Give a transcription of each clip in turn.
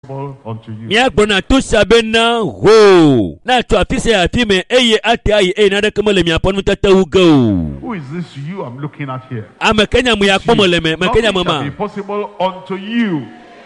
unto you. Mia gbona to sabena ho. Na to afise afime eye ate aye na de kemole mia ponu tata ugo. Who is this you I'm looking at here? Amekenya mu ya kpomole me, mekenya Nothing shall mama. be possible unto you.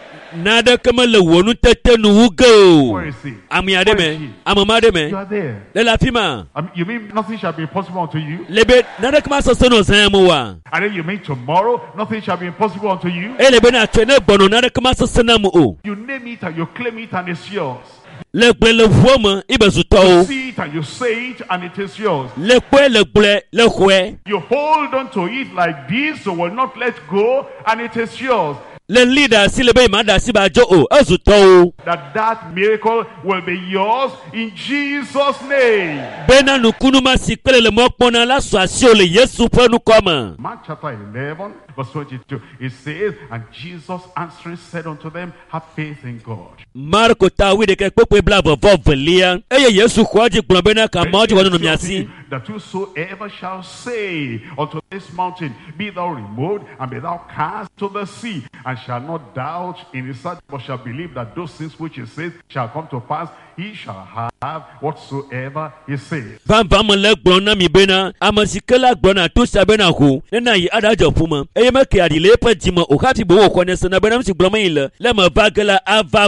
Na de kemole wonu tata nu ugo. Where is he? Amia de Where is me, he? amama de You me. are there. Le la fima. You mean nothing shall be impossible unto you? Lebe na de kema so no san mu wa. And then you mean tomorrow nothing shall be impossible unto you? Lebe na twene gbono na de kema so na mu o. You name it and you claim it and it's yours. Le gble le vuoma ibezuto You o. see it and you say it and it is yours. Le kwe le gble le hwe. You hold on to it like this, so will not let go, and it is yours. Le leader si le be ma da si ba jo o azuto o. That miracle will be yours in Jesus' name. Bena nukunu ma si kele le mokpona la so asi o le Yesu pe nu koma. Mark chapter 11, verse 22. It says, and Jesus answering said unto them, have faith in God. Marko ta wi de ke popo bla vo velia. Eye Yesu kwaji gbon bena ka ma ji wono miasi. That whosoever shall say unto this mountain, be thou removed and be thou cast to the sea, and shall not doubt in his heart, but shall believe that those things which he says shall come to pass, he shall have whatsoever he says. Van le gbon na mi bena amasikela gbon na to sabena ho. Na yi adajo fuma. Eye me ke adile pe jimo o kati bo wo kone se na bena si gbon ile. Le ma bagala ava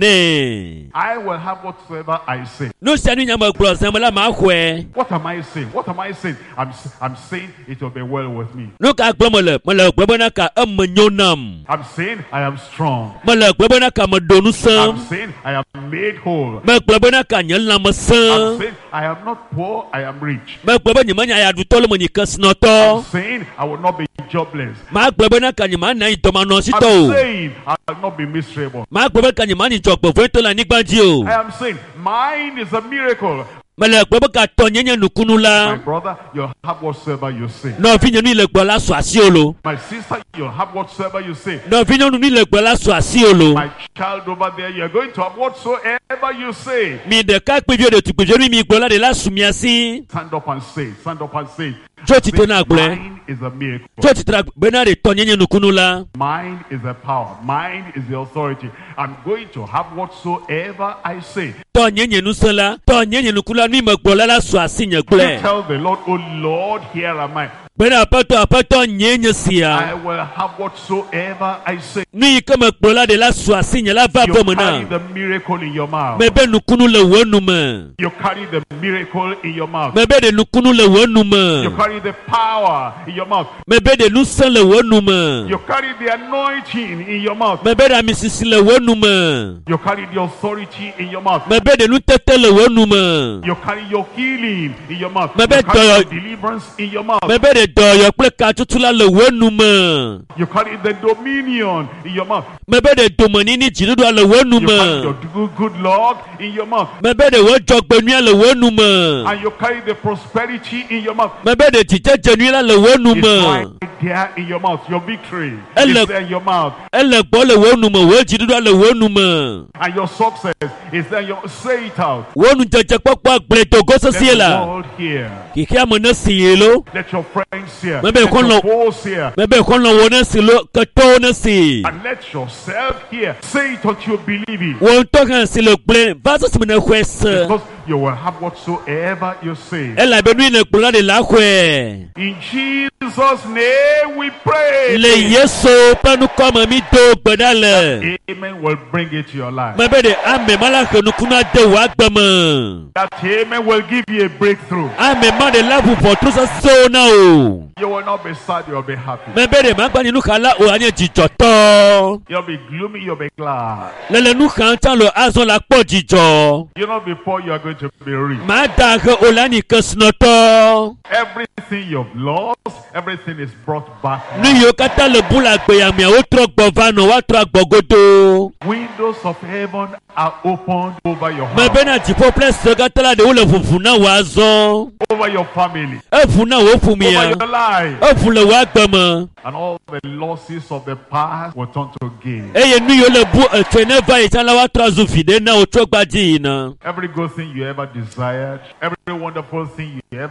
vamne. I will have whatsoever I say. No sanu nyama gbon samala ma hwe. What am I saying? What am I saying? I'm saying it will be well with me. No ka gbon mole gbon na ka amnyonam. I'm saying I am strong. Mole gbon na ka modonu sam. I'm saying I am made whole. Me gbon na ka nyala I'm masan. saying I am not poor, I am rich. Me gbon nyama nya ya dutolo mo ni I'm kasnoto. saying I will not be jobless. Ma gbon na ka nyama na idoma no I'm sito. saying I will not be miserable. Ma gbon ka nyama ni jokpo fun la nigbaji o. I am saying mine is a miracle. Mele gbon ka to nyenye nukunu My la. brother, you'll have whatsoever you say. No vinyo ni le gbon la so asiolo. My sister, you'll have whatsoever you say. No vinyo ni le gbon la so asiolo. My child over there, you're going to have whatsoever you say. Mi de ka pe de tu pe mi gbon la de la sumiasi. Stand up and say, stand up and say. Jo ti to na gble. Mine is a miracle. Jo ti tra bena de to nyenye nukunu la. Mine is the power. Mine is the authority. I'm going to have whatsoever I say. To nyenye nusela, to nyenye nukula ni me gbon la so asinye gble. Tell the Lord, oh Lord, here am I. Bena apato nyenye sia. I will have whatsoever I say. Ni kama gbon la de la so asinye la va You bo carry na. the miracle in your mouth. Me be nukunu le wonu me. You carry the miracle in your mouth. Me be de nukunu le wonu You me. carry the power in your mouth. Me be de nusan le wonu me. You carry the anointing in your mouth. Me be de misisi le wonu me. You carry the authority in your mouth. Me be de nutete le wonu me. You carry your healing in your mouth. Me You be carry doyo- your deliverance in your mouth. Me be de doyo ple ka tutula le wonu me. You carry the dominion in your mouth. Me be de domani ni jirudu le wonu You carry your me. good luck in your mouth. Me be de wo jogbenu le wonu me. And you carry the prosperity in your mouth. Me be de jijejenu la le wonu It's me. right there in your mouth. Your victory Elle- is there in your mouth. Ele gbo le wonu me, wo jirudu le wonu me. And your success is there in your... Say it out. Wonu jeje popo agble to go so Let the siela. world hear. Kiki amona siyelo. Let your friends hear. Maybe Let คนเรา your foes hear. Me be kon lo wona silo ka to na si. And let yourself hear. Say it until you believe it. Won to kan silo gble, va so me na kwese. Because you will have whatsoever you say. Ela be nu ne gbula de la kwe. In Jesus' name we pray. Le Yesu panu koma mi do gbedale. Amen will bring it to your life. Me be de ame mala kenu kuna de wa gbama. That amen will give you a breakthrough. Ame ma de la for true so na o. You will not be sad, you will be happy. Me be de ma gba ninu kala o anye jijoto. You'll be gloomy, you'll be glad. Lele nu kan tan lo azon la po jijo. You'll not be poor, you are going to be rich. Ma da ke olani kesnoto. Everything you've lost, everything is brought back. Ni yo kata le bula gbe ya mi o tro gbovano wa tro gbogodo. Windows of heaven are opened over your Me house, be na tipo place kata la de o le fufu na wa zo. over your family, E fu na wo fu mi over ya. your life. E fu le wa gbama. And all the losses of the past will turn to gain. E ye ni yo le bu twene va ita la wa tro zu fide na o tro gbaji na. Every good thing you ever desired, every wonderful thing you ever wished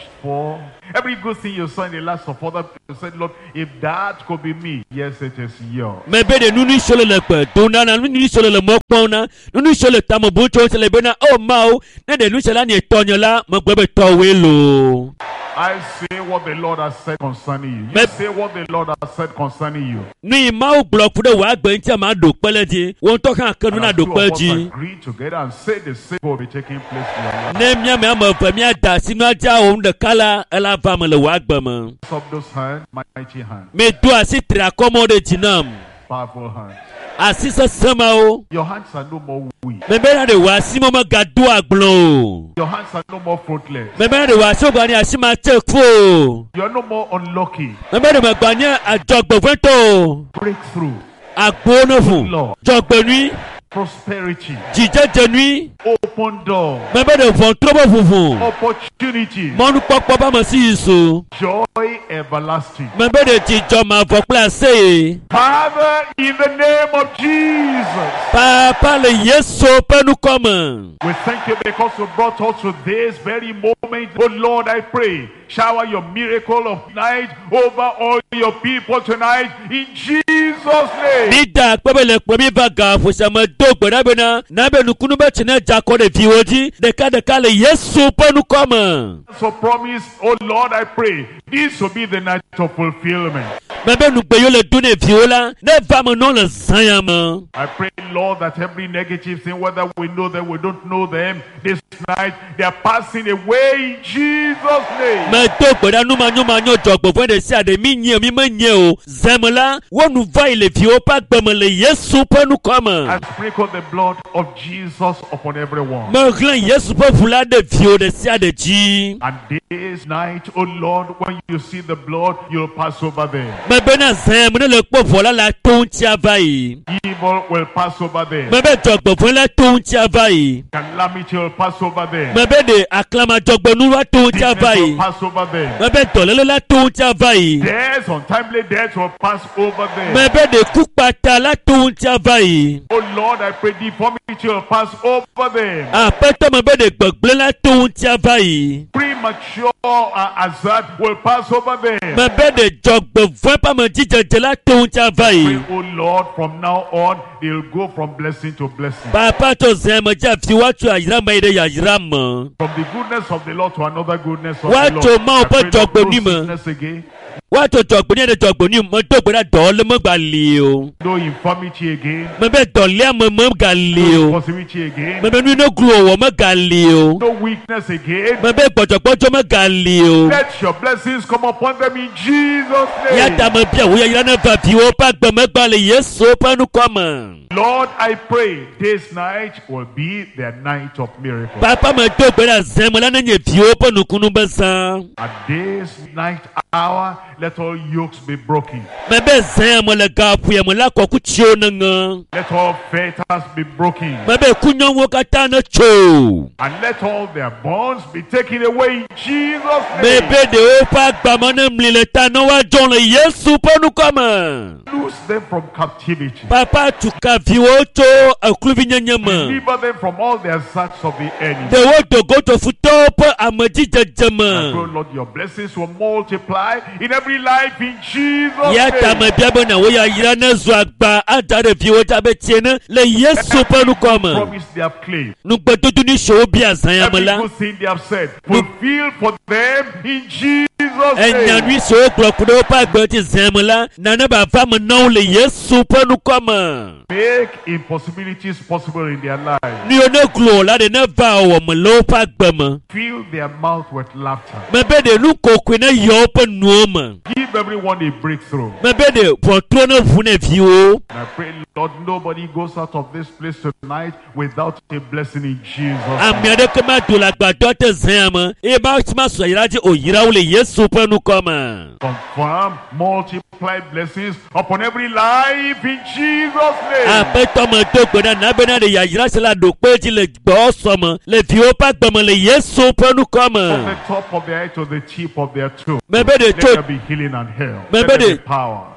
for. Every good thing you saw in the lives of other people, you said, Lord, if that could be me, yes, it is yours. Mebede nunu shole le pe dona na nunu shole le mokpon na nunu shole tamo bucho se le bena o mau na de nu shela ni tonyo la mo gbe be to we lo. I say what the Lord has said concerning you. You say what the Lord has said concerning you. Ni mau block fude wa gbe nti ma do pele di won to kan kan na do pe ji. Agree together and say the same will be taking place in your life. Ne mia me am fa mi ada sinu aja o de kala ela va me le wa gbe mo. Of those hands, mighty hands. Me do asitra commode jinam. Powerful hands. Asisa sama o. Your hands are no more weak. Me be na de wa si mo ma gadu agbon. Your hands are no more fruitless. Me be na de wa so gba ni asima chefo. You are no more unlucky. Me be de ma gba ni ajogbo fento. Breakthrough. Agbono fun. Jogbo ni. Prosperity. Jíjẹ́jẹ́ ní. Open door. Bẹ́ẹ̀ de fọ́n tọ́bọ̀ funfun. Opportunity. Mọ́nú pọ́pọ́ bá mọ̀ sí ìṣó. Joy everlasting. Bẹ́ẹ̀ de ti jọ máa fọ́ pílàsì. Father, in the name of Jesus. Pàápàá lè yé so pẹ́nu kọ́mọ̀. We thank you because you brought us to this very moment. Oh Lord, I pray. Shower your miracle of night over all your people tonight in Jesus' name. Nígbà pẹ́bẹ́lẹ̀ pọ̀ mi bá ga fòsàmọ́ dógbò nábẹ́ náà nábẹ́ nukunu bẹ́ẹ̀ tì náà jakọ́ de fi wọ́jí dẹ̀kadẹ̀ka lè yé so pẹ́nu kọ́mọ̀. So promise, oh Lord, I pray, this will be the night of fulfillment. Bẹ́ẹ̀ nùgbẹ́ yóò lè dún ní fi wọ́n la ne va mọ̀ náà lè zanya mọ̀. I pray, Lord, that every negative thing, whether we know them, we don't know them, this night, they are passing away in Jesus' name. Dógbò dá númanyúma nyɔ jɔgbò fún ẹ̀dẹ̀ sí àdè mi nyẹ mi mẹ nyẹ o zẹmọlá wọn nu va ilẹ̀ fi o pa gbẹmọ lè Yéṣu pẹ́nu kọ́mọ. And sprinkle the blood of Jesus upon everyone. Mẹ hlan Yéṣu pẹ́ fúlá dẹ̀ fi o dẹ̀ sí àdè jí. And this night, oh Lord, when you see the blood, you'll pass over them. Mẹ bẹ́ẹ̀ náà zẹ́n mo ní lè pọ̀ fọ́lá la tó ń tí a bá yìí. Evil will pass over them. Mẹ bẹ́ẹ̀ jọgbò fún la tó ń tí a bá yìí. Calamity will pass over them. Mẹ bẹ́ẹ̀ de àkàlàmàjọgbò nuwa tó ń tí a bá Sickness yìí. will pass over them. Mẹ bẹ́ẹ̀ dọ̀lẹ́lẹ́ la tó ń tí a bá yìí. Death, untimely death will pass over them. Mẹ bẹ́ẹ̀ de kúpàtà la tó ń tí a bá yìí. Oh Lord, I pray deformity will pass over them. Àpẹtọ mẹ bẹ́ẹ̀ de gbọ̀gblẹ́ la tó ń tí a bá yìí. Premature hazard will pass over them. Mẹ bẹ́ẹ̀ de jọgbò fún pàmò jíjẹjẹ la tó ń tí a bá Pray, yìí. oh Lord, from now on, they'll go from blessing to blessing. Pàápàá tó zẹ́n mọ̀ jẹ́ àfiwájú àyíra mọ̀ ẹ̀dẹ̀ yàyíra mọ̀. From the goodness of the Lord to another goodness of Wá the tó Lord. máa I bọ́ pray not jọgbò no ní mọ̀. sickness again, Wá tó jọgbò ní ẹ̀dẹ̀ jọgbò ní mọ̀ dógbò náà dọ̀ọ́lẹ́ mọ̀ gbà lé o. no infirmity again, Mẹ bẹ́ẹ̀ dọ̀lẹ́ àmọ̀ mọ̀ gbà lé no o. impossibility again, Mẹ bẹ́ẹ̀ nínú glu ọ̀wọ̀ mọ̀ gbà lé o. no weakness again. Mẹ bẹ́ẹ̀ gbọ̀jọ̀gbọ́jọ́ mọ̀ gbà lé o. Let your blessings come upon them in Jesus' Yàtà name. mọ̀ bí àwọn yàrá náà fà bí wọ́n bá gbẹ̀mọ̀ gbà lè Yéṣu pẹ́nu kọ́mọ̀. Lord, I pray this night will be their night of miracles. Pàápàá mọ̀ dógbò náà zẹ́n mọ̀ lánàá yẹ bí wọ́n pẹ́nu kunu bẹ́ sàn. At this night hour, let all yokes be broken. Mẹ bẹ́ẹ̀ zẹ́n mọ̀ lẹ ga fúyẹ̀ mọ̀ lákọ̀ọ́kú tí ó nà. Let all fetters be broken. Mẹ bẹ́ẹ̀ kúnyọ́ wọn ká tá náà tso. And let all their bonds be taken away in Jesus' Mẹ name. bẹ́ẹ̀ de ó fà gbàmọ́ náà mìlẹ̀ tá náà wá jọ̀ lè Yéṣu pẹ́nu kọ́mọ̀. Loose them from captivity. Papa tuka viwo to akulubi nyanyama. Deliver them from all the attacks of the enemy. De wo dogo to futopo amaji I pray, jajama. Lord, your blessings will multiply in every life in Jesus' Ya name. tama biabo na wo ya yira na zo agba adare viwo tabe tiena le Yesu panu koma. Promise they have claimed. Nugba dudu ni show bi azanya Every mala. good thing they have said, fulfill for them in Jesus' Enya name. nwi so klokudo pa gbe ti zemala na na ba fa mo na le Yesu panu koma. Make impossibilities possible in their lives. Ni one glo la de na va wo mo lo pa gbe mo. Fill their mouth with laughter. Me be de nu kokwe na yo pa nuoma. Give everyone a breakthrough. Me be de potro na fune viwo. And I pray, Lord, nobody goes out of this place tonight without a blessing in Jesus' name. Amiade kama dula gbadɔ te zɛma e ba ma sɔ yira di o yira wole Yesu ƒe nukɔme. Confirm, multiply blessings upon every life in Jesus' name. Aƒetɔ me do gbe ɖa na bena de yayira se la ɖo kpe dzi le gbɔ sɔme le viwo ƒe agbeme le Yesu ƒe From the nukɔme. top of their head to the tip of their toe. Me be de Let tso there be healing and health. Me Let be there be de power.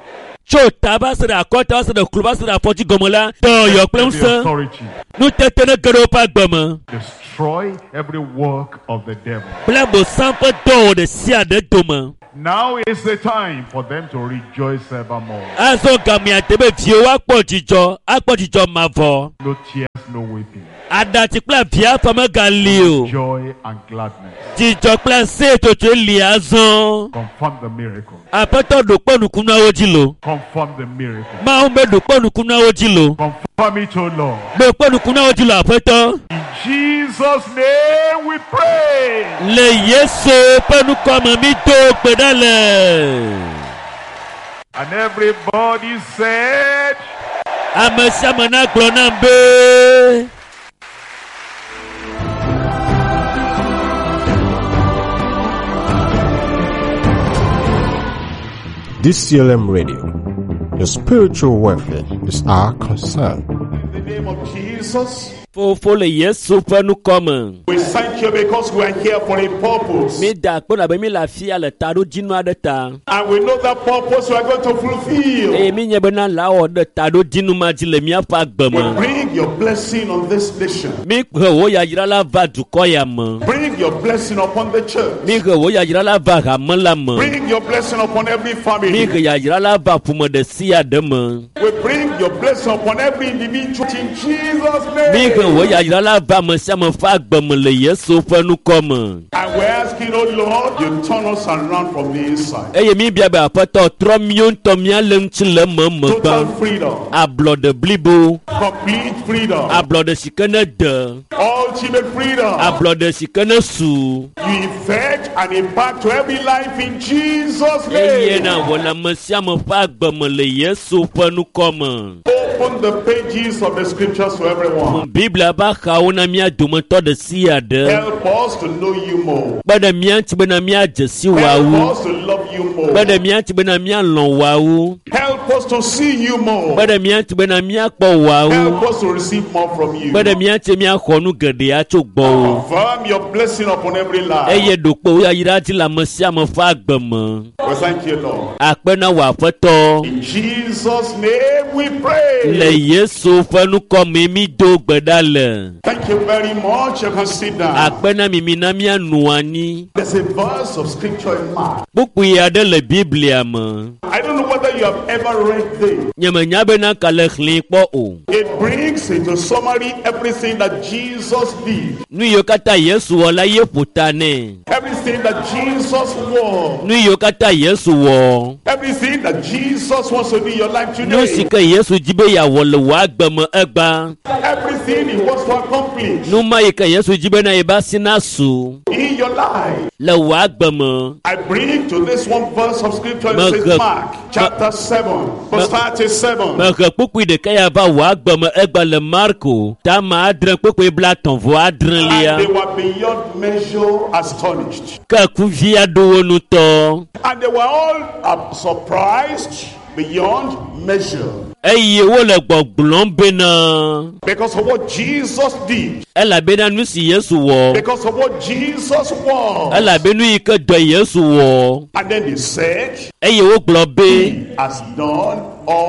tso taba se ɖe akɔta se ɖe kluba se ɖe afɔti gɔme la dɔyɔ kple The ŋusẽ authority. nutete ne ge ɖe woƒe agbe me Destroy every work of the devil. kple bosam ƒe dɔwɔ ɖe sia ɖe dome. Now is the time for them to rejoice evermore. azɔ gamea de be viwo akpɔ dzidzɔ mavɔ. No tears, no weeping. aɖatsi kple avia fa megali o. Joy and gladness. dzidzɔ kple aseyetsotso li azɔ. Confirm the miracle. aƒetɔ ɖo kpɔ nukunuawo dzi lo. Confirm the miracle. mawu be ɖo kpɔ nukunuawo dzi lo. Confirm it, O Lord. ɖo kpɔ nukunuawo dzi lo aƒetɔ. In Jesus' name we pray. le yesu ƒe nukɔme mi do gbe ɖa le. And everybody said, ame sia ame na gblɔ nam be. DCLM Radio. The spiritual welfare is our concern. in the name of Jesus, fofo le yesu ƒe nukɔme. we thank you because we are here for a purpose. mi da akpɔ na be mi le afia le taɖodzinu aɖe ta. And we know that purpose we are going to fulfill. eye mi nye bena la wɔ ɖe taɖodzinu ma dzi le míaƒe agbe We me. bring your blessing on this nation. mi he wo yayra la va dukɔ ya me. Bring your blessing upon the church. mi he wo yayra la va hame la me. Bring your blessing upon every mi family. he yayra la va ƒome ɖe sia ɖe me. We bring your blessing upon every individual in Jesus' mi he name. wo yayra la va ame sia ame ƒe agbe me le yesu ƒe nukɔme. And we're asking, oh Lord, you turn us around from the inside. eye mi bia be aƒetɔ trɔ mío ŋutɔ mía le ŋuti le eme me Total gba. freedom. ablɔɖe blibo. Complete freedom. ablɔɖe si ke ne de. Ultimate freedom. ablɔɖe si ke ne su. You effect and impact to every life in Jesus' eye name. na wɔ le ame sia ame ƒe agbe me le yesu ƒe nukɔme. Open the pages of the scriptures to everyone. biblia ƒe axawo na mía dometɔ ɖe sia ɖe. Help us to know you more. kpe ɖe mía ŋuti bena míadze si Help woawo. us to love you more. kpe ɖe mía ŋuti bena míalɔ̃ woawo. Help us to see you more. kpe ɖe mía ŋuti bena míakpɔ woawo. Help us to receive more from you. kpe ɖe mía ŋuti míaxɔ nu geɖea tso gbɔwo. Confirm your blessing upon every life. eye ɖokpo yayra dzi le ame sia ame ƒe agbe me. We thank you, Lord. akpe na wò aƒetɔ. In Jesus' name we pray. le yesu ƒe nukɔme mi do gbe ɖa le. Thank you very much. You can sit down. akpe na mimi na míanu anyi. There's a verse of scripture in Mark. kpukpui aɖe le biblia me. I don't know whether you have ever read this. nyemenya bena ka le xlẽ kpɔ o. It brings into summary everything that Jesus did. nu yiwo katã yesu wɔ la ye ƒo ta nɛ. Everything that Jesus was. nu yiwo katã yesu wɔ. Everything that Jesus wants to do in your life nu si today. ke yesu dzi be yeawɔ le wò agbe me egba. Everything he wants to accomplish nu ma yi ke yesu dzi bena ye ba si na su in your life. le wò agbe me. I bring to this one verse of scripture in Mark- St. Mark chapter 7 verse 37. mehe kpukpui ɖeka ya va wò agbe me egba le marko tama adre kpukpui bla tɔ̃ vɔ adre And they lia. were beyond measure astonished. ke kuvi aɖewo nutɔ. And they were all surprised beyond measure eye wole gbɔgblɔm bena. because of what Jesus did, elabena nu si yesu wɔ. because of what Jesus was. elabe nu yi ke dɔ yesu wɔ. And then they said, eye wogblɔ be He has done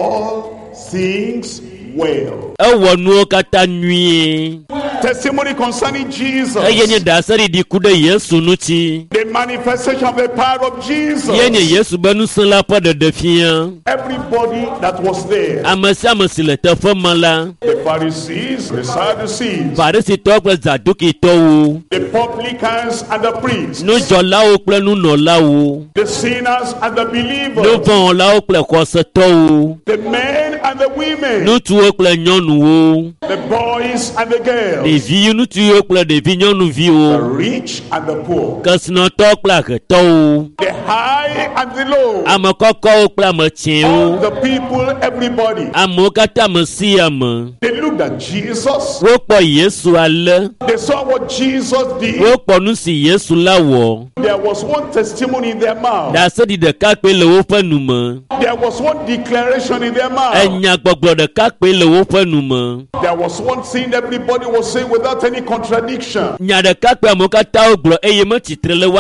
all things well. ewɔ nuwo katã nyuie. Testimony concerning Jesus. eye nye dasari di ku ɖe yesu ŋuti. The manifestation of the power of Jesus. ye nye yesu be ŋusẽ la ƒe ɖeɖefia. Everybody that was there, ame sia ame si le teƒe ma la. the Pharisees, the Sadducees, farisitɔwo kple zadukitɔwo. the publicans and the priests, nudzɔlawo kple nunɔlawo. the sinners and the believers, nuvɔwɔlawo kple xɔsetɔwo. the men and the women, ŋutsuwo kple nyɔnuwo. the boys and the girls, ɖevi ŋutsuwo kple ɖevi the nyɔnuviwo. rich and the poor, kesinɔtɔwo kple ahetɔwo. the high and the low, ame kɔkɔwo kple ame all tsɛwo. the people, everybody. amewo katã me si ame. They looked at Jesus. wokpɔ yesu ale. They saw what Jesus did. wokpɔ nu si yesu la wɔ. There was one testimony in their mouth. ɖaseɖi ɖeka kpe le woƒe nume. There was one declaration in their mouth. enyagbɔgblɔ ɖeka kpe le woƒe nume. There was one thing everybody was saying without any contradiction. nya ɖeka kpe amewo katã wogblɔ eye metsitre le woa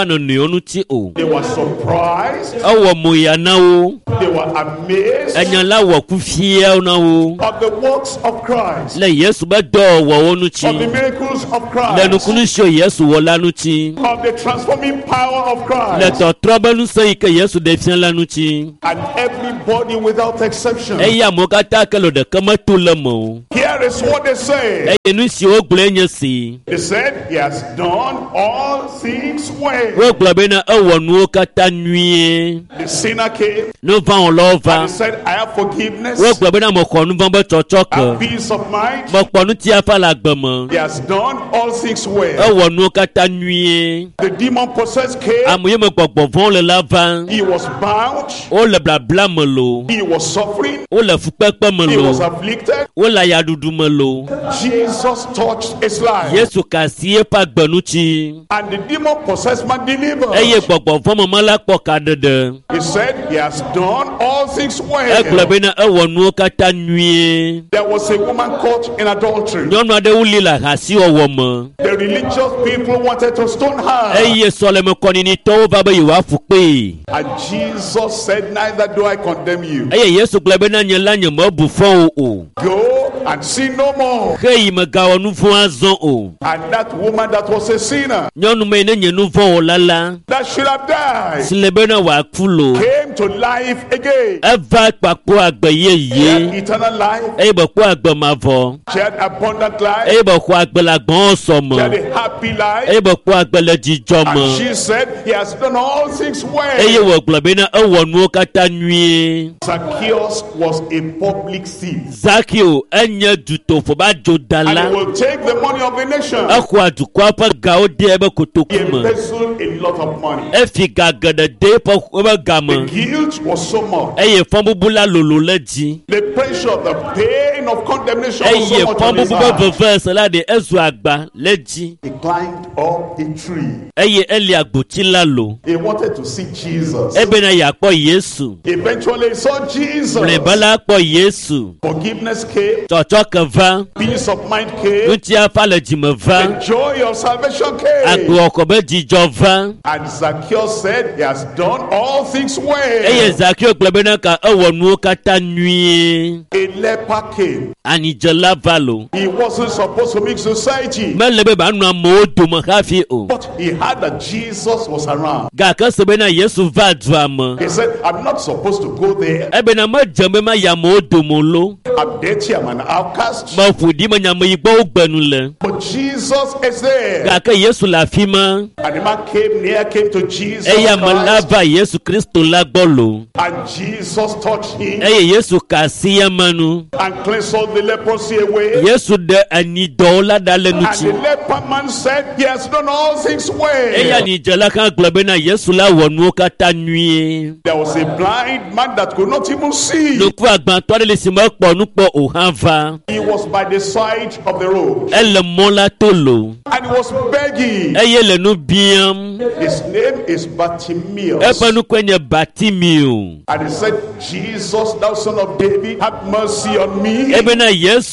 no neonu ti o. They were surprised. Awo moya na o. They were amazed Enyala wo kufie na o. of the works of Christ, Le Yesu be do wo onu ti. of the miracles of Le nu Christ, kunu sho Yesu wo lanu ti. of the transforming power of Le Christ. to trobe nu se ke Yesu de fian lanu ti. And everybody without exception. Eya mo kata ke lo de kama to le mo. Here is what they say. Eye nu si o gble nya si. They said, He has done all things well. Wo gble be na ewo nu kata nwie. The sinner came No va on lova. and he said, I have forgiveness Wo gble be na mo ko nu van be chocho and ke. peace of mind. Mo po nu ti afa la gbe mo. He has done all things well. Ewo nu kata nwie. The demon possessed came. Amoye me gbogbo von le lava. He was bound. O le blabla me lo. He was suffering. O le fukpekpe me He was lo. afflicted. O la yadudu me lo. Jesus touched his life. Yesu kasie pa gbenu ti. And the demon possessed man delivered. Eye gbogbo von me mala kpo ka dede. He said, He has done all things Egble well. be na ewo nu kata nwie. There was a woman caught in adultery. Nyɔnu aɖe woli le ahasi wɔwɔ me. The religious people wanted to stone her. Eye sɔleme kɔninitɔwo va be yewoaƒu kpee. And Jesus said, Neither do I condemn you. Eye Yesu gblɔ be na nye la nye mebu fɔ wo o. Go and sin no more. Heyi megawɔ nu vɔ̃ azɔ o. And that woman that was a sinner, Nyɔnu me ne nye nu vɔ̃ wɔla la. that should have died, Si le be na wòaku lo. came to life again. Eva kpakpɔ agbe She had yeye. eternal life. Eye be kpɔ agbe mavɔ. She had abundant life. Eye be xɔ agbe le agbɔ̃ sɔ She had me. a happy life. Eye be kpɔ agbe le dzidzɔ And me. she said, He has done all things Eye well. wògblɔ be na ewɔ nuwo katã nyuie. Zacchaeus was a public thief. Zakio enye dutoƒo ba And he dzodala. will take the money of the nation. Exɔa dukɔa ƒe gawo de ebe He kotoku me. embezzled a lot of money. Efi ga geɖe de ƒe The game. guilt was so much. Eye fɔbubu la lolo le dzi. The pressure, the pain of condemnation was Eye so much on his fɔbubu be heart. veve se la de ezu agba le dzi. He climbed up a tree. Eye eli agbotsi la lo. He wanted to see Jesus. Ebena yeakpɔ Yesu. Eventually he saw Jesus. Mlɔeba la kpɔ Yesu. Forgiveness came. Tsɔtsɔke va. Peace of mind came. Ŋutiafa le dzime va. The joy of salvation came. Agboxɔ be dzidzɔ va. And Zacchaeus said, He has done all things Eye well. Zakio gblɔ be na ka ewɔ nuwo katã nyuie. A leper came. Anidzela va lo. He wasn't supposed to mix society. Mele be ba nu amewo dome hafi o. But he heard that Jesus was around. Gake se be na Yesu va dua me. He said, I'm not supposed to go there. Ebena medze be ma yi amewo dome lo. I'm dirty, I'm an outcast. Meƒo ɖi me nyameyibɔwo gbenu le. But Jesus is there. Gake Yesu le afi ma. And the man came near, came to Jesus Eya me la Christ, va Yesu Kristo la gbɔ lo. and Jesus touched him Eye Yesu ka asi eme nu. and cleansed all the leprosy away. Yesu ɖe anidɔwo la ɖa le And the ŋuti. leper man said, He has done all things Eya well. anidzela hã gblɔ be na Yesu la wɔ nuwo katã nyuie. There was a blind man that could not even see. Nuku agbãtɔ aɖe le si mekpɔ nu kpɔ o hã va. He was by the side of the road Ele mɔ la to lo. and he was begging. Eye le nu biam. His name is Bartimaeus. Eƒe nukue nye Batimeo. And he said, Jesus, thou son of David, have mercy on me. Ebena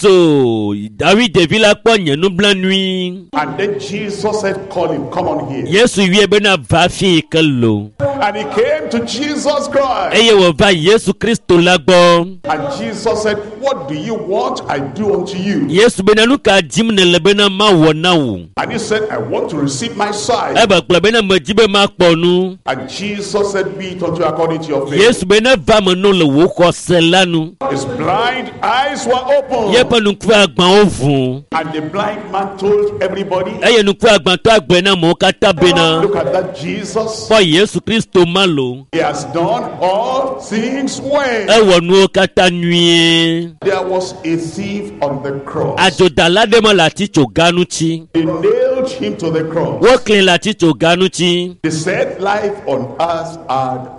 Yesu, David ɖevi la kpɔ nye nublanui. And then Jesus said, call him, come on here. Yesu wie bena va fi ke lo. And he came to Jesus Christ. Eye wòva Yesu Kristo la gbɔ. And Jesus said, what do you want I do unto you? Yesu bena nu ka dim nele bena mawɔ na wo. And he said, I want to receive my sight. Ebe gblɔ bena medzi be makpɔ nu. And Jesus said, be it unto you according to your faith. Yesu bena va me no le wò xɔse la nu. His blind eyes were open. Yeƒe nuku agbãwo vu. And the blind man told everybody, Eye nuku agbãtɔ agblɔe na amewo katã bena look at that Jesus. kpɔ Yesu Kristo ma lo. He has done all things well. Ewɔ nuwo katã nyuie. There was a thief on the cross. Adzodala ɖe me le atitsoga ŋuti. They nailed him to the cross. Wokli le atitsoga ŋuti. They said life on earth had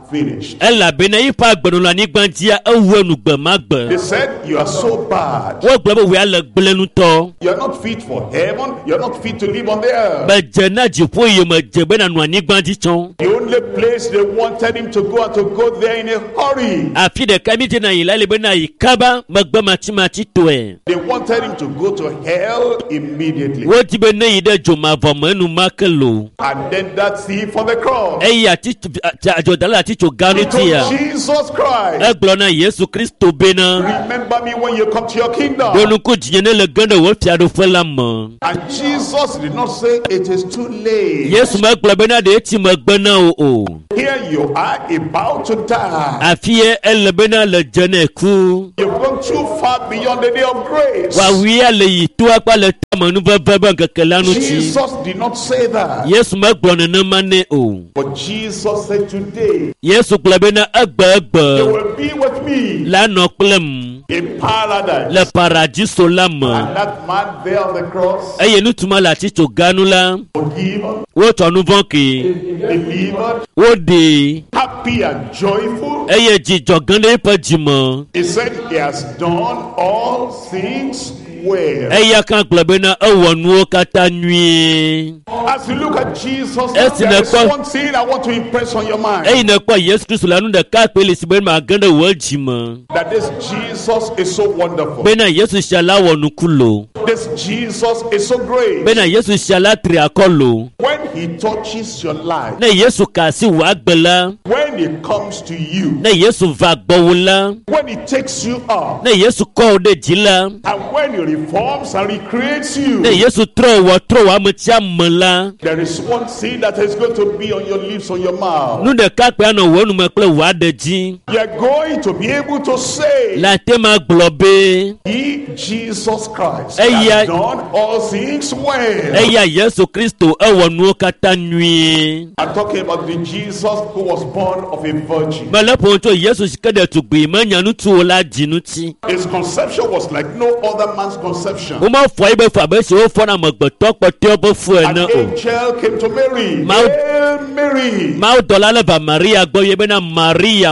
finished. ela bena ipa gbenu la ni gbantia ewenu gbe magbe. They said, you are so bad. Wo gbe we ale gblenu to. You are not fit for heaven. You are not fit to live on the earth. Be je na jipo ye me je be na no ani gbanti chon. The only place they wanted him to go there in a hurry. Afi de kamite na ila le be na ikaba magbe mati to e. They wanted him to go to hell immediately. Wo ti be na ide jo ma vo manu makelo. And then that thief on the cross. Eya ti ajodala ti cho ganu ti ya. Jesus Christ. Eglo na Yesu Kristo be na. Remember me when you come to your kingdom. Donu ko jinyene le ganda wo fi ado fela mo. And Jesus did not say it is too late. Yesu ma glo be na de ti mo gbe na o. Here you are about to die. Afie ele be na le jene ku. You've gone too far beyond the day of grace. Wa wi ale yi to apa le tamanu baba nkekelanu ti. Jesus did not say that. Yesu ma glo na mane o. But Jesus said today, Yesu glo be na agba. you will be with me La no plem. in paradise. Le paradiso la mo. And that man there on the cross, Eye nu tuma la ti cho ganu la. forgiven, Wo to nu vonke. delivered, Wo de. happy and joyful. Eye ji jogande pa jimo. He said he has done all things well. Eye kan glo be na ewonu kata nwie. As you look at Jesus, Yes, there is in the- one thing I want to impress on your mind. Eye na kwa Yesu Kristo la nu de ka pe le si be ma ganda wo jimo. That this Jesus is so wonderful. Be na Yesu shala wonu kulo. This Jesus is so great. Be na Yesu shala tri akolo. When he touches your life, Na Yesu ka si wa gbela. when he comes to you, Na Yesu va gbowula. when he takes you up, Na Yesu ko de jila. and when he reforms and recreates you, Na Yesu tro wa mtia mala. there is one thing that is going to be on your lips, on your mouth. Nu de ka pe ana wonu me kle wa de ji. You are going to be able to say, La te ma globe. he, Jesus Christ, Hey, has yeah. done all things well. Eya Yesu Kristo ewonu kata nwie. I'm talking about the Jesus who was born of a virgin. Mala ponto Yesu sikade tugbe manya nu tu ola jinu ti. His conception was like no other man's conception. O ma fo ibe fa be se o fo na magboto pote obo fu An ena o. angel came to Mary. Hail Mary, Ma o dola le ba Maria gbo ye be na Maria.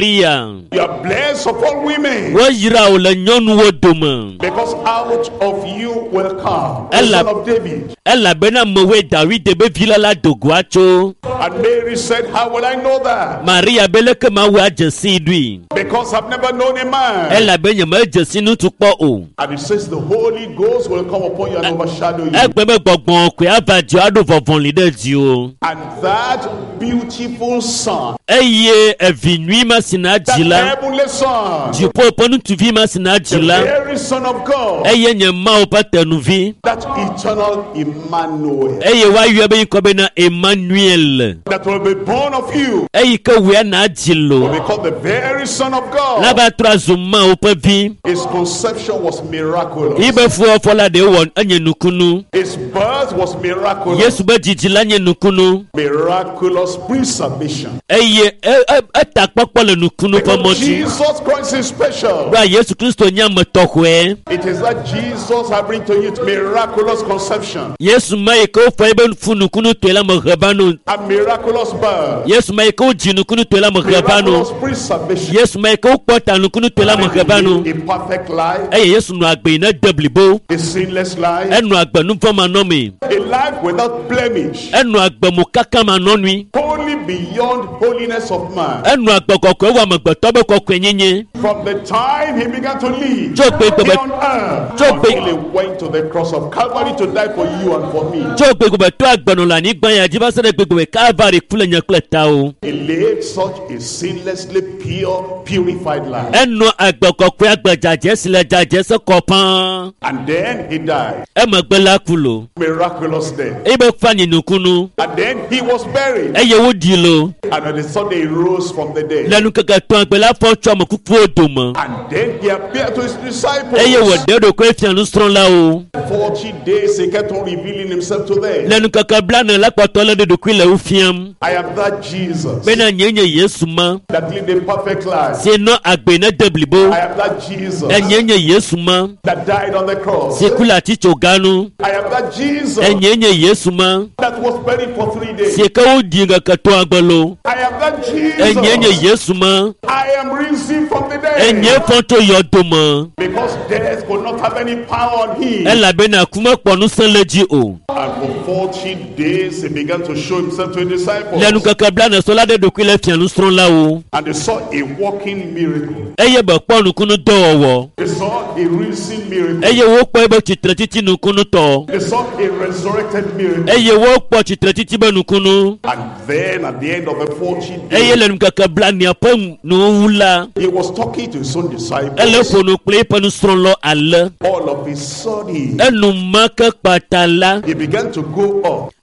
you are blessed of all women, Wo yira o le nyonu wo doma. because out of you will come the Ella- son of David. Ela be na mowe David be vila la dogo acho. And Mary said, how will I know that? Maria bele ke ma wa jesi dui. Because I've never known a man. Ela be nye ma jesi nu tu po o. And it says the Holy Ghost will come upon you and overshadow you. Egbe me gbogbon ko ava jo ado vovon li de ji o. And that beautiful son, Eye evinui ma sina that jila. heavenly son, Ji po ponu tu vi ma sina the jila. very son of God, Eye nye ma o pa tenu vi. that eternal Emmanuel, Eye wa yue be ko be na Emmanuel. that will be born of you, Eye ke we na jilo. will be called the very son of God. La ba tra zuma o pa vi. His conception was miraculous. Ibe fu o fola de won anye nukunu. His birth was miraculous. Yesu be jijila nye nukunu. Miraculous preservation. Eye ta popo le nukunu pa Because moti. Jesus Christ is special. Wa Yesu Kristo nya motokwe. It is that Jesus I bring to you miraculous conception Yesu mai ko fa ibe fu nukunu to la mo rebanu. and miraculous birth, Yesu mai ko jinukunu to la mo miraculous rebanu. preservation, Yesu mai ko pota nukunu to la mo rebanu. a perfect life, Eye Yesu no agbe na deblibo. a sinless life, Enu agbe nu fo ma no mi. a life without blemish, Enu agbe mu kaka ma no nui. wholly beyond holiness of man. Enu agbe kokwe wa mo gbe to be kokwe nyenye. From the time he began to live Jo pe here on earth Jo pe- until he went to the cross of Calvary to die for you and for me. Jo gbe gbe to agbe no la ni gban ya jiba se de gbe gbe Calvary kule nya kule ta o. He lived such a sinlessly pure, purified life. Enu agbe kokwe agbe jaje sile jaje se kopan. And then he died. E mo gbe la kulo. Miraculous death. Ibe fa ni nukunu. And then he was buried. Eye wo di lo. And on the Sunday he rose from the dead. Lenu keke to agbe la fo cho mo kuku odo mo. And then he appeared to his disciples. Eye wo de do ko fi anu stron la o. 40 days he kept on revealing himself to them. Lenu keke bla na la poto le de do ku le u fiam. I am that Jesus Be na nyenye Yesu ma. that lived a perfect life. Se no agbe na deblibo. I am that Jesus Enyenye Yesu ma. that died on the cross. Se kula ti cho ganu. I am that Jesus enyenye Yesu ma that was buried for 3 days. sieka odi nga kato agbalo I am that enyenye Jesus. Yesu ma I am risen from the dead. enye fonto yodo ma Because death could not have any power on him. elabena kuma ponu sanleji o And for 40 days he began to show himself to his disciples. lenu kaka bla na sola de dokile fianu stron la o And they saw a walking miracle. eye be ponu kunu do owo They saw a risen miracle. eye wo po ebe chitre titi nu kunu to They saw a resurrected miracle. eye wo po chitre titi be nu kunu And then at the end of the 40 eye days, lenu kaka bla ni apam nu wula he was talking to his own ele disciples. ponu ple ponu stron lo ale All of a sudden, enu maka patala he began to go up.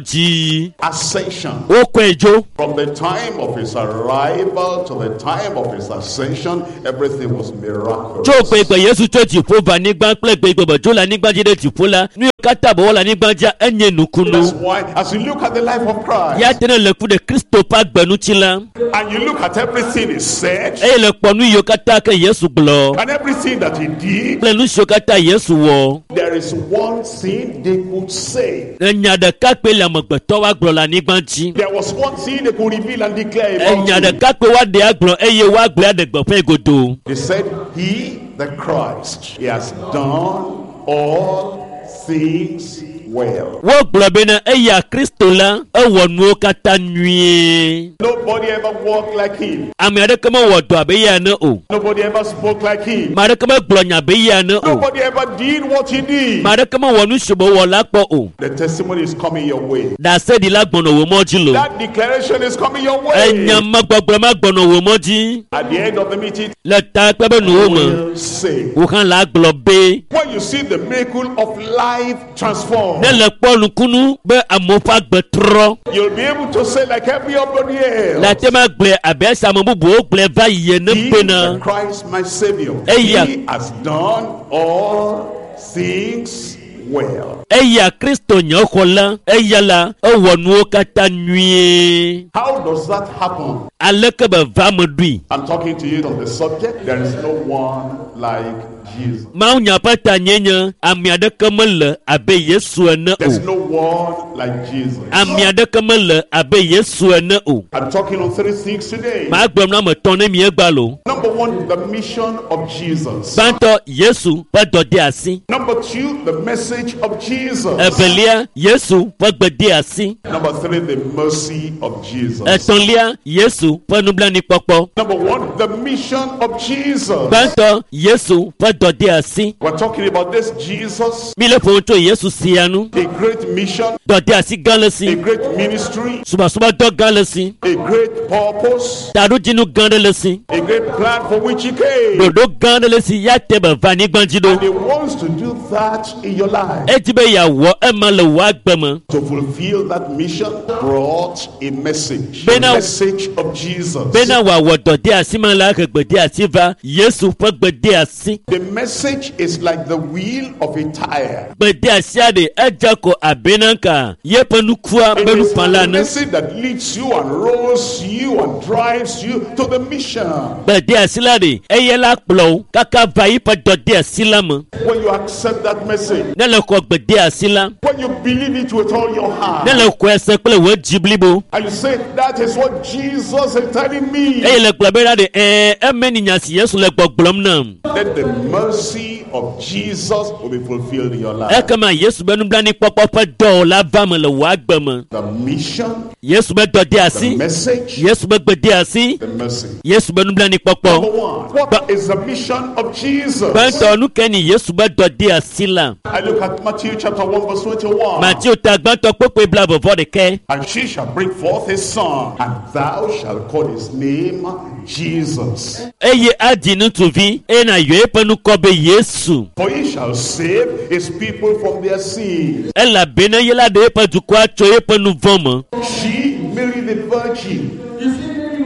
etoji Ascension. o ko ejo From the time of his arrival to the time of his ascension, everything was miraculous. jo pe pe Yesu to ti fo va nigba ple pe pe jo la nigba jide ti fo la ni kata bo la nigba ja enye nu That's kunu why, as you look at the life of Christ, ya tene le ku de Kristo pa gbenu ti la and you look at everything he said, eye le ponu yo kata ke Yesu glo and everything that he did, plenu so kata Yesu wo there is one thing they could say. enya de ka pe le amogbeto wa glo la nigba ji There was one thing they could reveal and declare about enya de him. ka pe wa de aglo eye wa gbe adegbo fe godo They said, He, the Christ, he has done all things well. wo glo be na eye Kristo la e wo nu kata nwie Nobody ever walked like him. ame ade kama wo do abe ya na o Nobody ever spoke like him. ma ade kama glo nya be ya na o Nobody ever did what he did. ma ade kama wo nu shobo wo la po o The testimony is coming your way. da se di la gbono wo moji lo That declaration is coming your way. enya ma gbogbo ma gbono wo moji At the end of the meeting, le ta pe be nu wo mo will say, wo kan la glo be when you see the miracle of life transformed, ne le polu kunu be amofa gbetro you'll be able to say like everybody la else, te ma gble abe sa mo bubu o gble va ye ne He, pe the na Christ my Savior, Eya. He has done all things well. eya Kristo nya kola eya la e wo nu kata nwie How does that happen? aleke be va mo dui I'm talking to you on the subject. There is no one like Jesus. ma nya pata nyenya ami ade kemele abe Yesu ene There's o no one like Jesus. ami ade kemele abe Yesu ene o I'm talking on 3 things today. ma gbem na mo ton ne mi egba lo Number 1, the mission of Jesus. banto Yesu pa dode asi Number 2, the message of Jesus. evelia Yesu pa gbede asi Number 3, the mercy of Jesus. etonlia Yesu pa nubla ni popo Number 1, the mission of Jesus. banto Yesu pa dode asi We're talking about this Jesus, mi le fo to Yesu sianu a great mission, dode asi a galesi great ministry, suba suba do galesi a great purpose, tadu jinu gandelesi a great plan for which he came. dodo gandelesi ya tebe va ni gbanjido And he wants to do that in your life. etibe ya wo e ma le wa gbemo To fulfill that mission brought a message. Bena- The message of Jesus. bena wa wo dode asi ma la ke gbede asi va Yesu pa gbede asi The message is like the wheel of a tire. gbede asi ade ejako abenanka ye panu kua It benu is the pala na message that leads you and rolls you and drives you to the mission. gbede asi la de eye la kplo kaka va yi pa dode asi la mo When you accept that message, ne le ko gbede asi la when you believe it with all your heart, ne le ko ese kple wo jiblibo and you say, that is what Jesus is telling me, eye le kplo be la de emeni nyasi Yesu le gbogblom na then the mercy of Jesus will be fulfilled in your life. ekama Yesu benu bla ni popo pa do la va mo le wa gbemo The mission, Yesu be dode the asi message, Yesu be gbede asi the mercy. Yesu benu bla ni Number popo 1, what is the mission of Jesus? banto nu keni Yesu be dode asi la I look at Matthew chapter 1 verse 21. Matthew ta gbanto popo bla bo de ke And she shall bring forth his son, and thou shalt call his name Jesus. eye adinu tuvi ena yo penu ko be Yesu For he shall save his people from their sins. ela bena yela de pa du kwa cho ye penu vomo She, Mary the Virgin,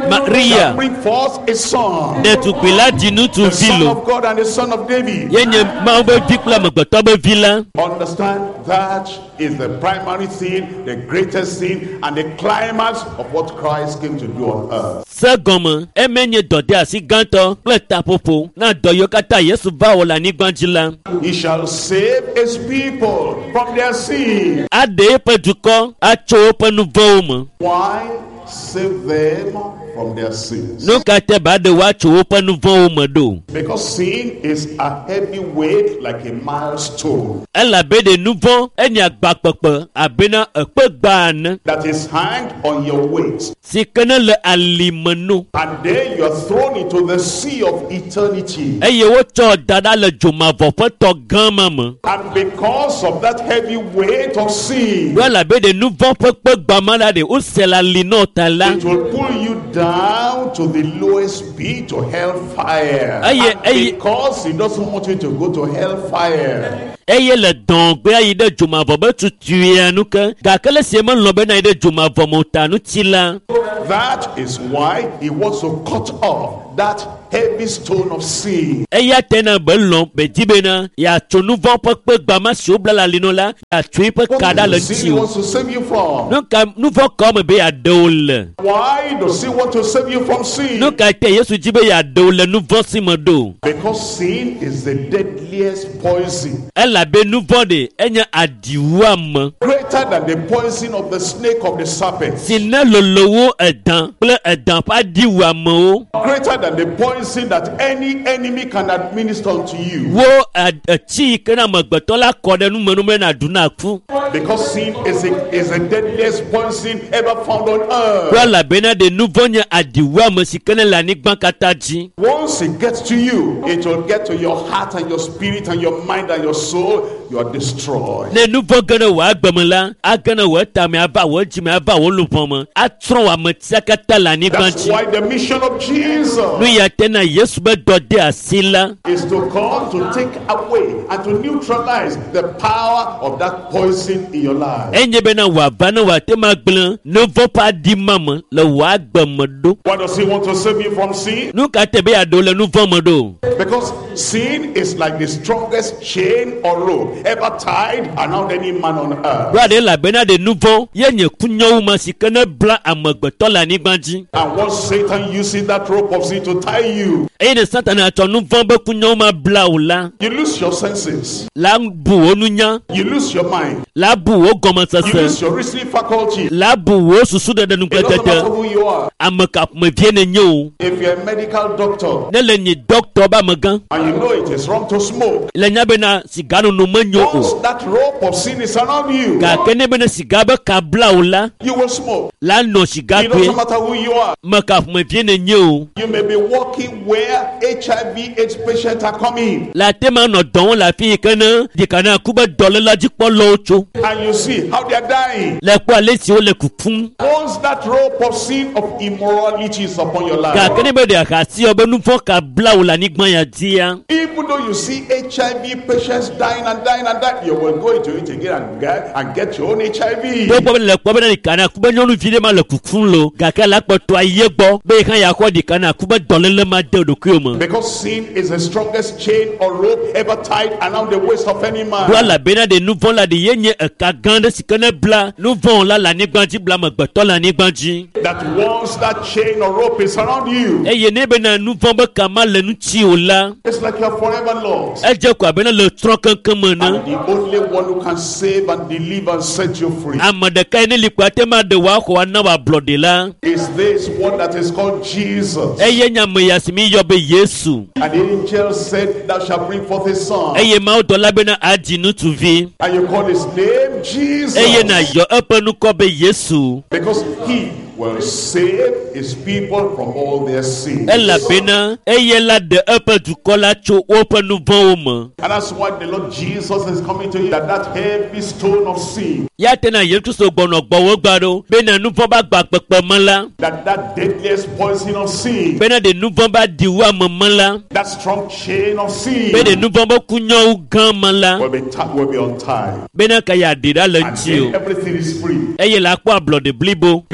Maria shall bring forth a son, de tukpila dinu tu the son vilo. of God and the son of David. Yenye ma be vikla magbato be vila. Understand that is the primary thing, the greatest thing, and the climax of what Christ came to do on earth. Segome emenye dode asi ganto ple tapopo na doyo kata Yesu va ola ni gbanjila. He shall save his people from their sin. Ade pe duko acho pe nuvo. Why? Save them from their sins. No kate ba de wa cho pe nuvo do. Because sin is a heavy weight like a milestone Ela be de nuvo enya gbapapa abena epegban that is hanged on your waist. sikene le alimenu. And then you are thrown into the sea of eternity. Eye wo cho dada le jomavo pe to gama me. And because of that heavy weight of sin, Wala be de nuvo pe gbamala de o se la lino tala. it will pull you down to the lowest pit, to hellfire. Aye. Because he doesn't want you to go to hellfire. Eye le don gbe ayi de jomavo be tutu anu ke gakele se me lo be na de jomavo mo tanu tila. That is why he wants to cut off that heavy stone of sin. Eya tena be lo be dibena ya chonuvo pe gbama so bla la lino la ya tui pe What kada le is the sin he tiu. wants to save you from? No ka nuvo come be ya dole. Why does he want to save you from sin? No ka te Yesu jibe ya dole nuvo simodo. Because sin is the deadliest poison. Ela be nuvo de enya adiwam. Greater than the poison of the snake of the serpent. Sine lolowo edan ple edan pa diwam o. Greater than the poison that any enemy can administer to you. Wo chi kana magbeto la kode nu menu na duna ku. Because sin is the deadliest poison ever found on earth. Wala bena de nuvo nya adiwam sikene la ni gban kataji. Once it gets to you, it will get to your heart and your spirit and your mind and your soul. You are destroyed. Ne nuvo gana wa agbamala agana wa tami aba wa jimi aba wa lupoma atron wa matsakata la ni That's gbanji. why the mission of Jesus Nu ya tena Yesu be dode asila. is to come to take away and to neutralize the power of that poison in your life. Enye bena wa bana wa tema gblen nuvo pa di mama le wa agbamodo. Why does he want to save you from sin? Nu ka tebe ya do le nuvo modo. Because sin is like the strongest chain or rope ever tied around any man on earth. Brade la bena de nuvo yenye kunyo ma sikene bla amagbeto la ni gbanji. And once Satan uses that rope of sin to tie you, Eye de Satan ato nuvo be kunyo ma bla ola. you lose your senses, La bu onunya, you lose your mind, la bu o goma you lose sase. your reasoning faculty. La bu o susu de nu It doesn't matter kekete. who you are. Amaka me viene nyo. If you're a medical doctor Ne le ni doctor ba magan. and you know it is wrong to smoke, Le nya bena sigano no manyo once o. that rope of sin is around you, Ka kene bena sigabe ka bla ola. you will smoke. La no It sigabe. doesn't matter who you are. Maka me viene nyo. You may be walking where HIV/AIDS patients are coming, La tema no don la fi kana di kana kuba dole la jikpo lo ocho. and you see how they are dying. Le kwa lesi o le kukun. Once that rope of sin of immorality is upon your Ka life, kene be de akasi obe nu fo ka bla ola ni gban ya dia. even though you see HIV patients dying and dying and dying, you will go into it again and get your own HIV. To po le po be ni kana kuba nyonu fi de ma le kukun lo. Ka ka la po to aye gbo. Be kan ya ko di kana kuba dole le ma de odoku mo. Because sin is the strongest chain or rope ever tied around the waist of any man. Wala bena de nouveau la de yenye ka gande sikene bla. Nouveau la ni gbanji bla magbeto la ni gbanji. That once that chain or rope is around you, Eye ne bena nouveau be kama le nu chi ola. it's like you're forever lost. Eje kwa bena le tron kankan mo na. And the only one who can save and deliver and set you free Amadeka ene likwa tema de wa ko na wa blode la. is this one that is called Jesus. Eye nyame yasimi yo be Yesu. And the angel said, thou shalt bring forth a son, Eye ma do la bena adinu tuvi. and you call his name Jesus, Eye na yo epenu ko be Yesu. because he will save his people from all their sins. Ela bena eye la de epe du kola cho openu bon mo. And that's why the Lord Jesus is coming to you, that heavy stone of sin, Ya tena yetu so gbono gbowo gbado. Bena nouveau ba gba pepe mala. that deadliest poison of sin, Bena de nouveau ba diwa mala. that strong chain of sin Bena nouveau ba kunyo u gan mala. will be untied. Bena kaya dira le And chi then o. everything is free. Eye la kwa blood blibo. Then you are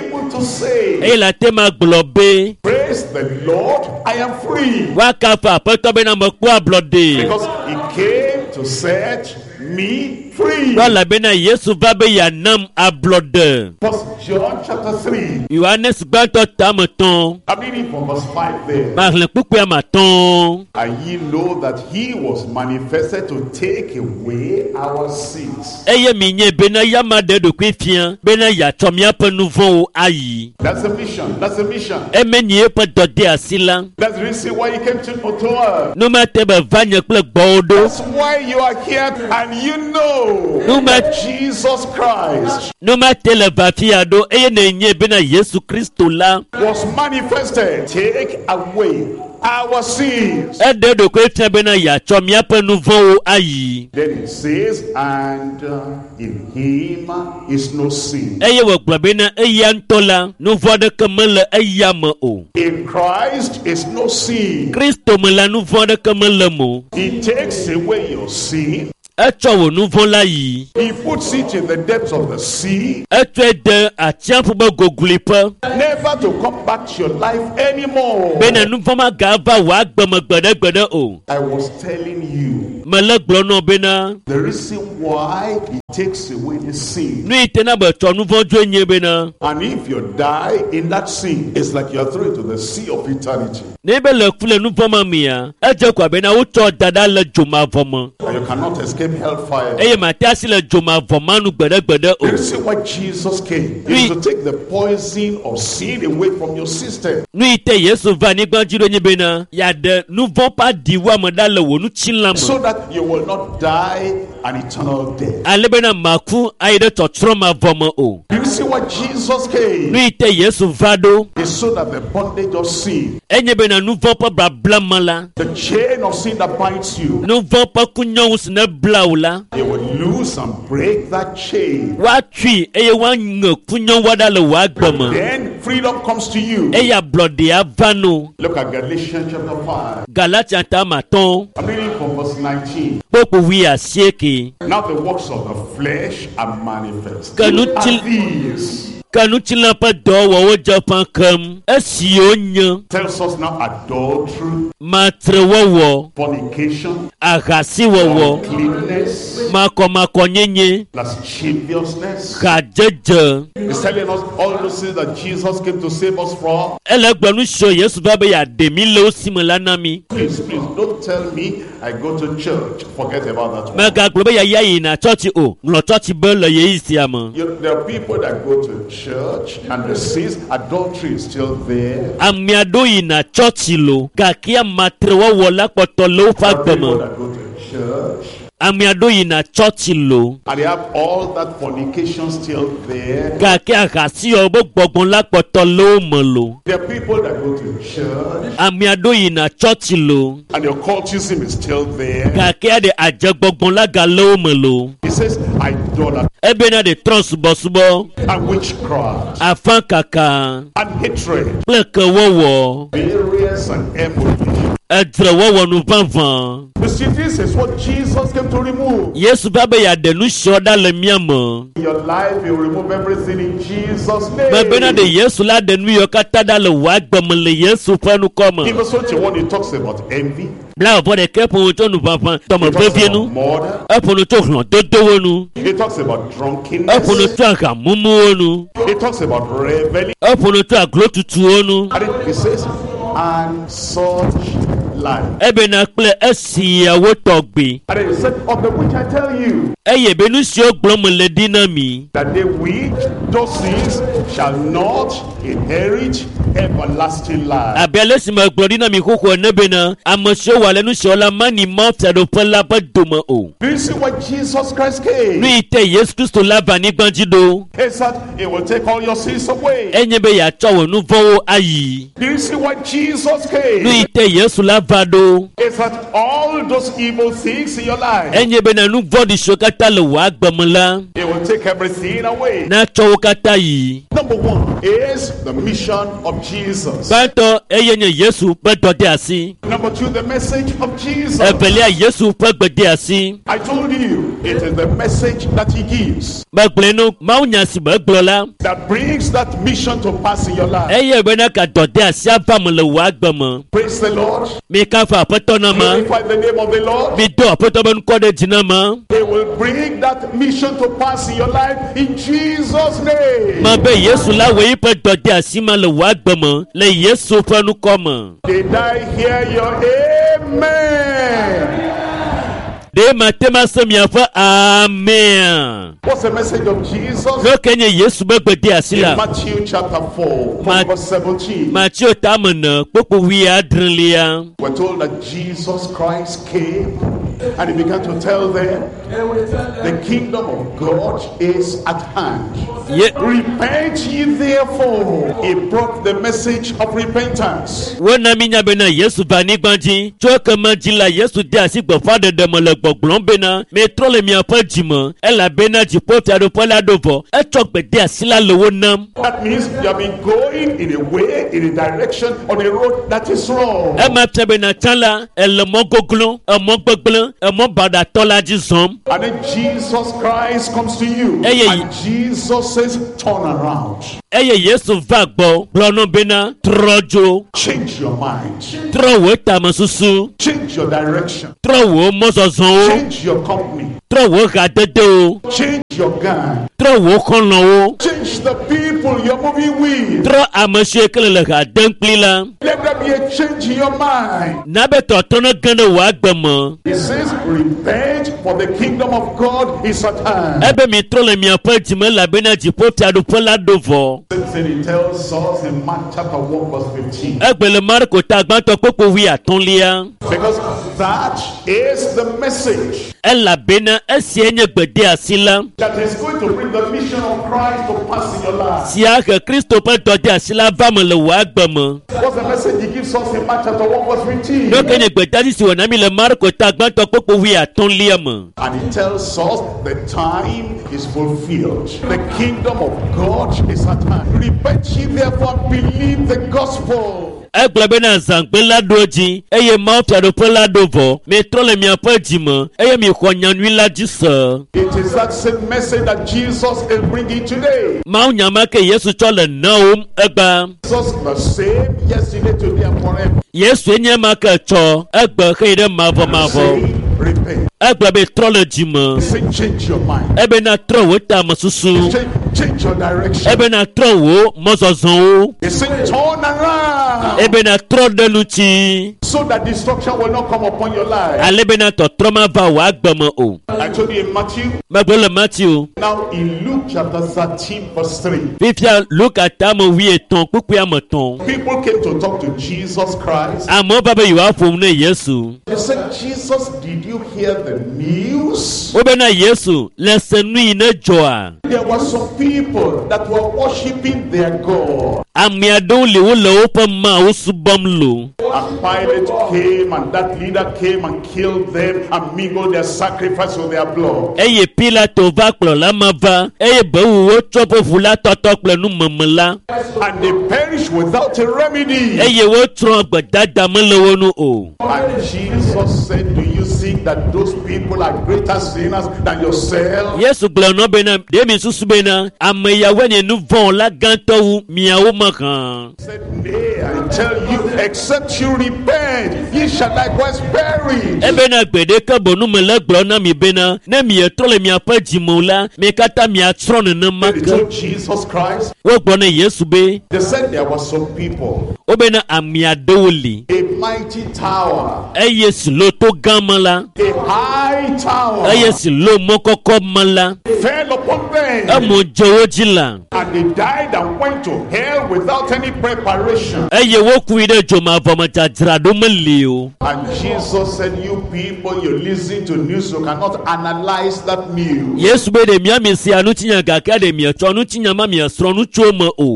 able to say, eye la te ma gblɔ be praise the Lord, I am free. wa kafa aƒetɔ bena me kpɔ ablɔde Because he came to set me free. lɔla bena Yesu va be yanam ablɔde. First John chapter 3. Yohanes gbãtɔ tame tɔn I'm reading from verse 5 there. mahlẽ kpukpea ma tɔn. And ye know that he was manifested to take away our sins. Eye mi nye bena yama de ɖokui fia bena yatsɔ míaƒe nu vɔ̃wo ayi. That's a mission. That's a mission. Eme nyi eƒe dɔ de asi la. That's the reason why he came to earth. Nu mate be va nye kple gbɔwo ɖo. That's why you are here and you know that Jesus Christ Nu mate le vafia ɖo eye ne nye bena Yesu Kristo la. was manifested. Take away our sins. Eɖe ɖokui fia bena yatsɔ míaƒe nu vɔ̃wo ayi. Then it says, and in him is no sin. Eye wògblɔ bena eya ŋutɔ la nu vɔ̃ aɖeke mele eya me o. In Christ is no sin. Kristo me la nu vɔ̃ aɖeke mele mo. He takes away your sin. Etsɔ wò nu vɔ̃ la yi. He puts it in the depths of the sea, Etsɔe de atsiaƒu be gogliƒe. never to come back to your life anymore. Bena nu vɔ̃ magava wò agbeme gbeɖegbeɖe o. I was telling you Mele gblɔ nɔ bena the reason why he takes away the sin. nu yi tena be tsɔ nu vɔ̃ dzo nye bena And if you die in that sin, it's like you're thrown into the sea of eternity. ne be le ku le nu vɔ̃ ma mea, edze kɔa bena wotsɔ da ɖa le dzomavɔ me. And you cannot escape hellfire. Eye mate asi le dzomavɔ ma nu gbeɖegbeɖe The o. reason why Jesus came is to take the poison of sin away from your system. Nu yi te Yesu va anyigba dzi ɖo nye bena yaɖe nu vɔ̃ ƒe aɖiwo ame ɖa le wò nutsilã So me. that you will not die an eternal death. Ale bena maku ayi ɖe tsɔtsrɔ̃ mavɔ me o. The reason why Jesus Nu came yi te Yesu va ɖo is so that the bondage of sin, enye bena nu vɔ̃ ƒe babla me la, the chain of sin that binds you, nu vɔ̃ ƒe kunyɔnu si ne bla wò la, you will loose and break that chain. woatui eye woaŋe kunyɔnu ɖa le wò agbe me. Then freedom comes to you. Eye ablɔɖe ava no. Look at Galatians chapter 5. Galatia tame atɔ̃ I'm reading from verse 19. kpokpo wi asieke. Now the works of the flesh are manifest. Can you Are tell- these? Ke nutsilã ƒe dɔwɔwɔ dze ƒã kem. Esiwo nye Tells us now adultery, matrewɔwɔ, fornication, ahasiwɔwɔ, uncleanness, makɔmakɔnyenye, lasciviousness. hadzedze. He's telling us all those things that Jesus came to save us from. Ele gblɔ nu sio Yesu va be yeaɖe mi le wo si me la na mi. Please, don't tell me I go to church. Forget about that one. Megagblɔ be yaya yina tsɔtsi o. Ŋlɔ tsɔtsi be le yeyi sia me. There are people that go to church and the sins, adultery is still there. Ame aɖewo yina tsɔtsi lo gake matrewɔwɔ la kpɔtɔ le woƒe There are agbe people me. that go to church Ame aɖewo yina tsɔtsi lo and they have all that fornication still there. gake ahasiwɔ be gbɔgbɔ la kpɔtɔ le wo me lo. There are people that go to church Ame aɖewo yina tsɔtsi lo and the occultism is still there. gake aɖe adzegbɔgbɔ la ga le wo me lo. He says idolatry Ebena de trɔ subɔsubɔ, and witchcraft afã kaka and hatred, kple kewɔwɔ, variance and emulation. edzrewɔwɔ nu ʋaʋã. You see, this is what Jesus came to remove. Yesu va be yeaɖe nu siɔ ɖa le mía me. In your life, you remove everything in Jesus' name. Mebena de Yesu la ɖe nu yiwo katã ɖa le wò agbe me le Yesu ƒe nukɔ me. Even so, when he talks about envy, Bla vɔ ɖeke ƒo tso nu ʋaʋã tɔme he talks vevie about nu. murder, Eƒo nu tso hlɔ̃dodowo nu. he talks about Eƒo nu drunkenness, tso ahamumuwo nu. he talks about reveling, Eƒo nu tso aglotutuwo nu. and he says, and such like. Ebena kple esiawo tɔgbi. And then he said, of the which I tell you, Eye be nu siwo gblɔm mele ɖi na mi. that they which those things shall not inherit everlasting life. Abe ale si megblɔ ɖi na mi xoxo ene bena ame siwo wɔ ale nu siwo la mani mɔfiaɖoƒe la ƒe dome o. Do you see why Jesus Christ Nu came? yi te Yesu Kristo la va anyigba dzi ɖo. He said, he will take all your sins away. Enye be yeatsɔ wò nu vɔ̃wo ayi. Do you see why Jesus Nu yi came? te Yesu la va ɖo. Is that all those evil things in your life, Enye bena nu vɔ̃ɖi siwo katã le wò agbe me la, it will take everything away. na tsɔ wo katã yi. Number one is the mission of Jesus. Gbãtɔ eye nye Yesu ƒe dɔdeasi. Number two, the message of Jesus. Evelia Yesu ƒe gbedeasi. I told you, it is the message that he gives Megblɔe no Mawu nya si megblɔ la, that brings that mission to pass in your life. eye bena ka dɔdeasi ava me le wò agbe me. Praise the Lord. Mi kafa aƒetɔ na ma. Glorify the name of the Lord. Mi do aƒetɔ be nukɔ ɖe dzi na ma. He will bring that mission to pass in your life in Jesus' name. Ma be Yesu la wòye ƒe dɔdeasi ma le wò agbe me le Yesu ƒe nukɔ me. Did I hear your amen? Ɖe mate ma se miaƒe amen. What's the message of Jesus? Ne ke nye Yesu be gbedeasi In la. Matthew chapter 4, Ma- verse 17. Matthew tame ne kpokpo 10. We're told that Jesus Christ came and he began to tell them, the kingdom of God is at hand. Ye Repent ye therefore. He brought the message of repentance. wona mi nya bena Yesu va anyigba dzi. Tso ekema dzi la Yesu de asi gbeƒãɖeɖe me le gbɔgblɔm bena metrɔ le miaƒe dzi me elabena dziƒofiaɖoƒe la ɖo vɔ. Etsɔ gbedeasi la le wo nam. That means you have been going in a way, in a direction, on a road that is wrong. Ema fia bena tsã la ele mɔ goglo, emɔ gbegblẽ, emɔ baɖatɔ la dzi zɔm. And then Jesus Christ comes to you. Hey, And Jesus says, turn around. Eye Yesu va gbɔ gblɔ nɔ bena trɔ dzo, Change your mind. trɔ wò tamesusu, Change your direction. trɔ wò mɔzɔzɔwo, Change your company. trɔ wò hadedewo, Change your gang. trɔ wò xɔlɔ̃wo, Change the people you're moving with. trɔ ame siwo ke le ha dem kpli la. Let there be a change in your mind. Na be tɔtɔ ne ge ɖe wò agbe me. He says, repent, for the kingdom of God is at hand. Ebe mi trɔ le miaƒe dzi me elabena dziƒofiaɖoƒe la ɖo vɔ. Then he tells us in Mark chapter 1 verse 15. Egbe le Marko ta gbãtɔ kpokpo 15. Because that is the message Elabena esie nye gbedeasi la. that is going to bring the mission of Christ to pass in your life. Si ahe Kristo ƒe dɔdeasi la va me le wò agbe me. What's the message he gives us in Mark chapter 1 verse 15? Ne ke nye gbedeasi si wòna mi le Marko ta gbãtɔ kpokpo 15 me. And he tells us the time is fulfilled. The kingdom of God is at hand. Repent ye therefore and believe the gospel. Egblɔ bena zãgbe la ɖo edzi eye mawufiaɖoƒe la ɖo vɔ. Mitrɔ le miaƒe dzi me eye mixɔ nyanyui la dzi se. It is that same message that Jesus is bringing today. Mawu nya ma ke Yesu tsɔ le nawom egba. Jesus the same yesterday, today and forever. Yesu nye ma ke tsɔ egbe xeyi ɖe mavɔmavɔ. Say, repent. Egblɔ be trɔ le dzi me. Say, change your mind. Ebena trɔ wò tamesusu. Change your direction. Ebena trɔ wò mɔzɔzɔwo. He said, turn around Ebena trɔ ɖe ŋuti. so that destruction will not come upon your life. Ale bena tɔtrɔ ma va wò agbe me o. I told you in Matthew. Megblɔ le Matthew. Now in Luke chapter 13 verse 3. Fifia Luka tame 13 kpukpui 13. People came to talk to Jesus Christ. Amewo va be yewoa ƒom ne Yesu. They said, Jesus, did you hear the news? Wobena Yesu le se nu yi ne dzɔa. There were some people that were worshiping their God. Ame aɖewo li wo le woƒe mawo subɔm lo. And Pilate came and that leader came and killed them and mingled their sacrifice with their blood. Eye Pilato va kplɔla ma va eye bewu wotsɔ ƒe ʋu la tɔtɔ kple numeme la. And they perished without a remedy. Eye wotsrɔ̃ gbedada mele wo nu o. And Jesus said, do you think that those people are greater sinners than yourself? Yesu gblɔ nɔ bena ɖe mi susu bena ame yawoe nye nu vɔ̃ la gãtɔ wu miawo me hã. He said, nay, I tell you, except you repent, ye shall likewise perish. Ebena gbeɖeke bonu mele gblɔ na mi bena ne mietrɔ le miaƒe dzimewo la mi katã miatsrɔ̃ nenema They ke. told Jesus Christ. Wogblɔ ne Yesu be They said there were some people, wobena ame aɖewo li a mighty tower, eye si lo to gã me la a high tower, eye si lo mɔkɔkɔ me la fell upon them, emo dze wo dzi la and they died and went to hell without any preparation. eye wokui ɖe dzomavɔ me dzadzraɖo meli o. And Jesus said, you people, you listen to news, you cannot analyze that news. Yesu be ɖe miami sia nutinya gake ɖe mietsɔ nutinya ma miesrɔ̃ nu tso me o. You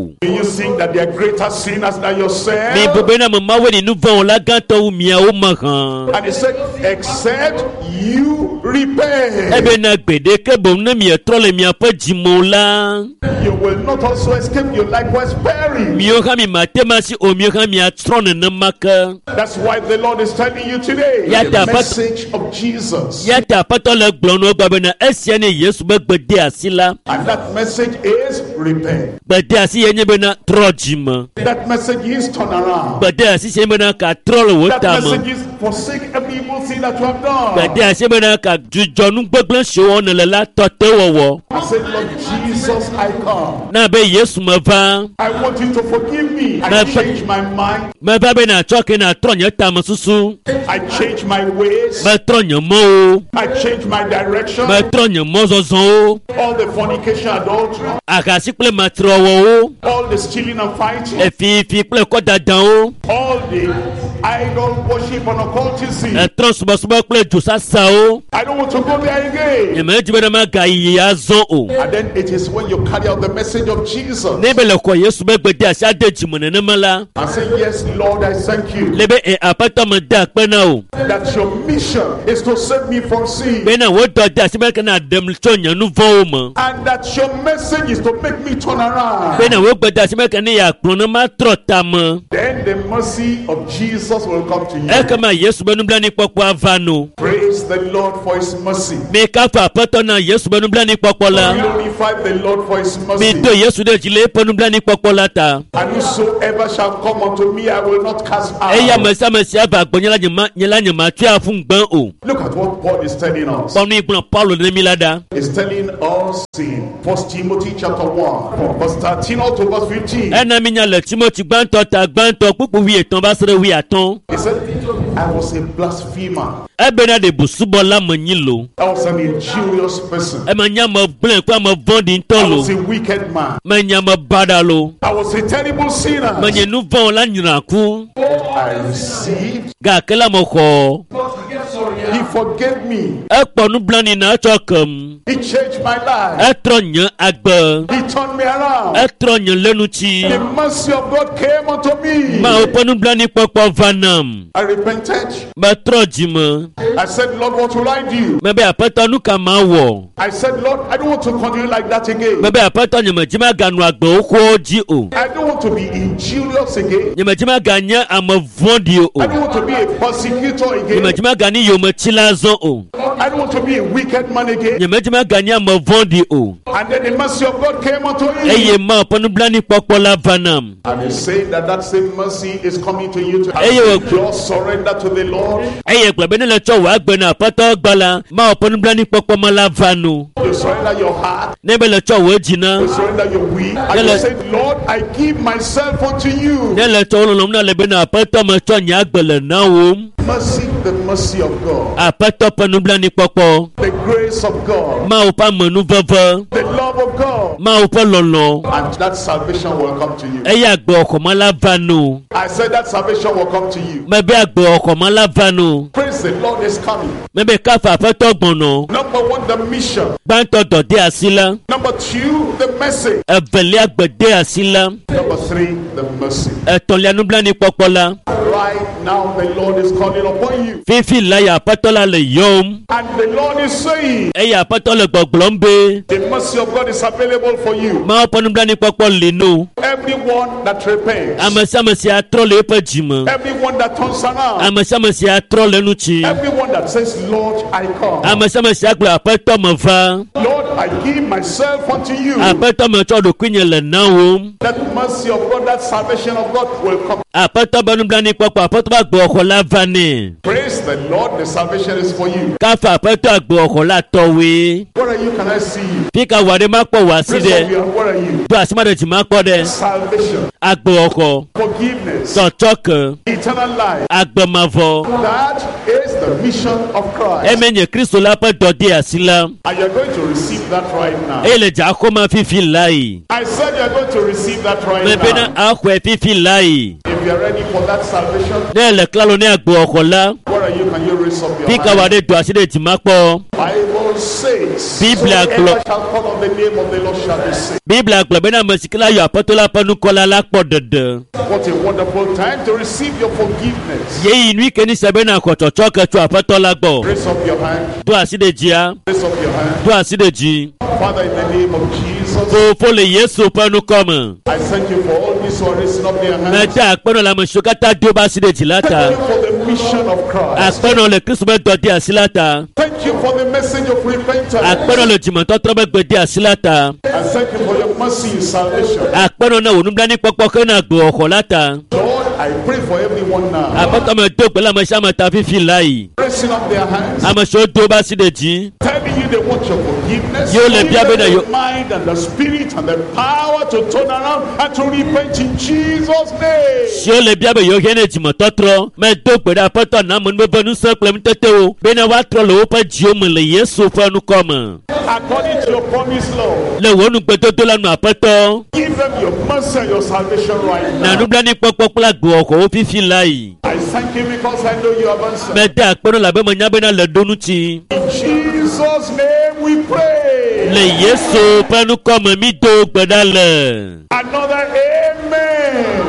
think that they are greater sinners than yourself? mi bobe na mo mawe ni nu vɔn la gãtɔ wu miawo me hã. And he said, except you repent, ebe na gbedeke bom ne mietrɔ le miaƒe dzimo la. you will not also escape, you likewise perish. Mio hã mi mate ma si o mio hã miatrɔ nenema ke. That's why the Lord is telling you today, Ya the ta pat- message of Jesus. Ya ta aƒetɔ le gblɔm na wo gba bena esia ne Yesu be gbede asi la. And that message is repent. Gbede asi ye nye bena trɔ dzime. That message is turn around. Gbede asi se bena ka trɔ le wo That ta message me. is forsake every evil thing that you have done. Gbede asi bena ka dzudzɔnu gbegblẽ siwo ne le la tɔte wɔwɔ. I said, Lord Jesus, I come. Na be Yesu me va. I want you to forgive me. I Ma- change my mind. Me va bena tsɔ ke na trɔ nye tame susu. I change my ways. Me trɔ nye mɔwo. I change my direction. Me trɔ nye mɔzɔzɔwo. All the fornication, adultery, Ahasi kple matrɔwɔwo. all the stealing and fighting, Efifi kple kɔdadawo. all the idol worship and occultism. Etrɔ subɔsubɔ kple dzosasawo. I don't want to go there again. Nyeme dzi bena magayi azɔ o. And then it is when you carry out the message of Jesus Ne be le xɔ Yesu be gbede asi ade dzime nenema la. and say, yes, Lord, I thank you Le be aƒetɔ me da akpe na o. that your mission is to save me from sin. Bena wo dɔ de asi be kana ɖem tso nye nu vɔwo me. And that your message is to make me turn around. Bena wo gbe de asi be kana yeakplɔ ne matrɔ tame. Then the mercy of Jesus will come to you. Ekema Yesu be nublanuikpɔkpɔ ava no. Praise the Lord for his mercy. Mi kafa aƒetɔ na Yesu be nublanuikpɔkpɔ la. Glorify the Lord for his Mi mercy. do Yesu ɖe dzi le eƒe nublanuikpɔkpɔ la ta. And whosoever shall come unto me, I will not cast Eya out. ame sia ava gbɔnye la nye la nye matui afu gbẽ o. Look at what Paul is telling us. Kpɔnu igblɔ Paulo ɖe mi la ɖa. He's telling us in 1 Timothy chapter 1, from verse 13 out to verse 15. Ena mi nya le Timothy gbãtɔ ta gbãtɔ kpukpu 13 va se ɖe 15. He said, I was a blasphemer. Ebena ɖe busubɔla menyi lo. I was an injurious person. Eme nye ame gblẽ kple ame vɔ̃ɖi ŋutɔ I was lo. a wicked man. Menye ame baɖa lo. I was a terrible sinner. Menye nu vɔ̃ la nyra ku. I received. Gake la me xɔ. He forgave me. Ekpɔ nublanui na etsɔ kem. He changed my life. Etrɔ nye agbe. He turned me around. Etrɔ nye lenutsi. The mercy of God came unto me. Mawo ƒe nublanuikpɔkpɔ va nam. I repented. Metrɔ dzime. I said, Lord, what will I do? Mebe aƒetɔ nu ka mawɔ. I said, Lord, I don't want to continue like that again. Mebe aƒetɔ nye medzi maganu agbewo xowo dzi o. I don't want to be injurious again. Nye medzi maganye ame vɔ̃ɖi o. I don't want to be a persecutor Nye again. medzi magani yometsila zɔ o. I don't want to be a wicked man again. Nye medzi maganye ame vɔ̃ɖi o. And then the mercy of God came unto Eye him. Mawu ƒe nublanuikpɔkpɔ la va nam. And he said that that same mercy is coming to you Hey, to you- just surrender to the Lord. Eye gblɔ be ne le tsɔ wɔ agbe na aƒetɔ gba la, Mawu ƒe nublanuikpɔkpɔ ma la va no. You surrender your heart. Ne be le tsɔ wɔ dzi na. You surrender your will. And you say, Lord, I give myself unto you. Ne le tsɔ wo lɔlɔm na le be na aƒetɔ metsɔ nye agbe le nawom. Mercy, the mercy of God. Aƒetɔ ƒe nublanuikpɔkpɔ. The grace of God. Mawu ƒe amenuveve. The love of God. Mawu ƒe lɔlɔ. And that salvation will come to you. Eye agbeɔxɔme la va no. I said that salvation will come to you. Mebe agbeɔxɔme la va no. Praise the Lord is coming. Mebe kafa aƒetɔ gbɔnɔ. Number one, the mission. Gbãtɔ dɔ de asi la. Number two, the message. Evelia gbe de asi la. Number three, the mercy. Etɔ̃lia nublanuikpɔkpɔ la. Right now, the Lord is calling upon you. Fifi la ya aƒetɔ la le yɔm. And the Lord is saying, Eye aƒetɔ le gbɔgblɔm be. the mercy of God is available for you. Mawu ƒe nublanuikpɔkpɔ li no. Everyone that repents, Ame sia ame si atrɔ le eƒe dzime. everyone that turns around, Ame sia ame si atrɔ le nutsi. everyone that says, Lord, I come. Ame sia ame si agblɔ aƒetɔ me va. Lord, I give myself unto you. Aƒetɔ me tsɔ ɖokui nye le nawom. That mercy of God, that salvation of God will come. Aƒetɔ be nublanuikpɔkpɔ aƒetɔ be agbeɔxɔ la va nɛ. Praise the Lord, the salvation is for you. Kafa aƒetɔ agbeɔxɔ la tɔwoe. Where are you? Can I see you? Fi ka wɔ ɖe makpɔ wɔ asi Praise of ɖe. you. Where are you? Do asi ma ɖe dzi makpɔ ɖe. Salvation, Agbeɔxɔ. forgiveness, Tɔtsɔke. eternal life. Agbemavɔ. That is the mission of Christ. Eme nye Kristo la ƒe dɔ de asi la. And you're going to receive that right now. Eye le dzaxɔma fifi la yi. I said you're going to receive that right Mebe na now. axɔe fifi la yi. If you're ready for that salvation, Ne le klalo ne agbeɔxɔ la. where are you? Can you raise up your Fi ka wɔ hand? ɖe do asi ɖe dzi makpɔ. Bible says, Biblia whoever shall call on the name of the Lord shall be saved. Biblia klubena masikila yo apotola panu kola la podede. What a wonderful time to receive your forgiveness. Ye inui keni sabena ko chochoke tu apotola gbo. Raise up your hand. Do aside jia. Raise up your hand. Do aside ji. Father, in the name of Jesus, Ko fole Yesu panu come. I thank you for all these who are raising up their hands. Meta akpeno la mshokata do ba aside jilata. Thank you for the mission of Christ. Akpeno le Kristo be dodi asilata. Thank you for the message of repentance. Akpeno le jimoto trobe gbedi asilata. And thank you for your mercy and salvation. Akpeno na onumda ni popo na gbo okolata. Lord, I pray for everyone now. Apoto me do pela me shama ta fifi lai. Raising up their hands. Amasho do ba aside ji. Telling you they want your forgiveness. Yo le bia be na yo. The mind and the spirit and the power to turn around and to repent in Jesus' name. Si o le bia be yo hene jimoto tro me do pe da apoto na mo be bonu so klem tete o. Be na wa tro lo pa ji o mo le Yesu panu come. According to your promise, Lord, Le wonu gbedo do la nu apoto. give them your mercy and your salvation right Na now. nubla ni popo pla gbo oko o fifi lai. I thank you because I know you have answered. Me da akpeno la be mo nya be na le donu ti. In Jesus' name we pray. Le Yesu panu come mi do gbeda le. Another amen.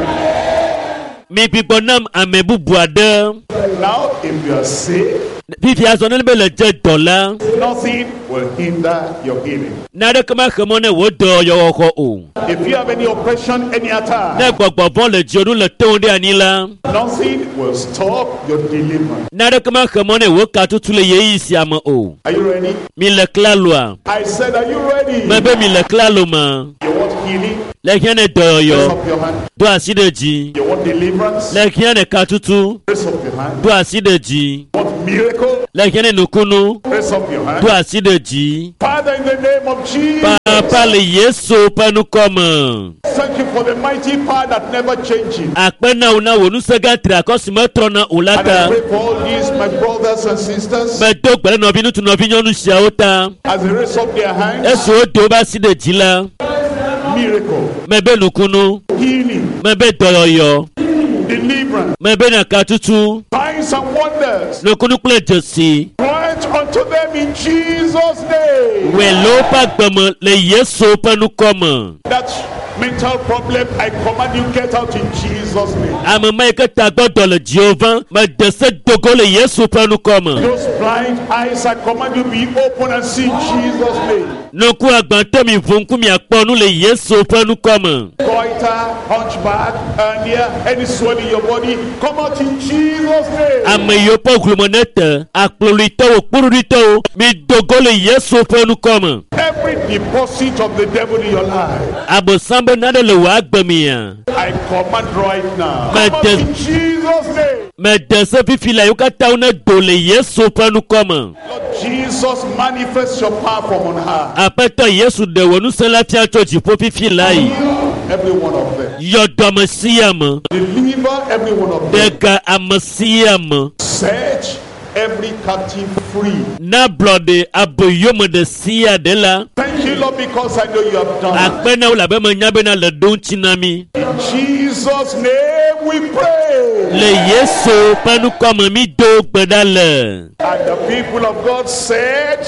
Mi pipo nam amebubu ade. Now, if you are sick, Fifi azonel be le je dola. nothing will hinder your healing. Na de kama khemone wo do yo oko o. If you have any oppression, any attack, Na gbogbo bon le jonu le ton de anila. nothing will stop your deliverance. Na de kama khemone wo ka tutu le ye isi ama o. Are you ready? Mi le klalo. I said, are you ready? Me be mi le klalo ma. You want healing? Le hiane do Raise yo. up your hand. Do aside ji. You want deliverance? Le hiane ka tutu. Raise up your hand. Do aside ji. You want miracle? Le hiane nukunu. Raise up your hand. Do aside ji. Father, in the name of Jesus, Papa le Yesu panu come. thank you for the mighty power that never changes. Akpena una wonu sega tra kosimo na And I ulata. pray for all these, my brothers and sisters, Me do gbere no binu tu no binyonu siaota. as they raise up their hands, Esu o do ba si de jila. miracle, Me be nukunu. healing, Me be doyoyo. deliverance, Me be na katutu. signs and wonders. Nukunu kule josi. Grant unto them in Jesus' name. We lo pa gbemo le Yesu panu come. That mental problem, I command you get out in Jesus' name. Ame mai ke ta gbodo le Jehovah. Me de se dogo le Yesu panu come. Those blind eyes, I command you be open and see in Jesus' name. Nuku agbanto mi vunku mi akponu le Yesu panu come. Goiter, hunchback, hernia, any swelling in your body, come out in Jesus' name. Ame yopo glumonete. Akplolito o kururito. Mi dogo le Yesu panu come. Every deposit of the devil in your life, Abo sambe nade le wa agbemia. I command right now. My Come out death- in Jesus' name. Me de se fifi la yukata una do le Yesu panu come. Lord Jesus, manifest your power from on high. Apeto Yesu de wonu se la fia choji po fifi lai. Heal every one of them. Yodo mesiyam. Deliver every one of them. Dega amasiyam. Set every captive free. Na blode aboyomo de siya de la. Thank you, Lord, because I know you have done it. Akpena ula be me nyabe na le don chinami. In Jesus' name we pray. Le Yesu panu come mi do gbedale. And the people of God said,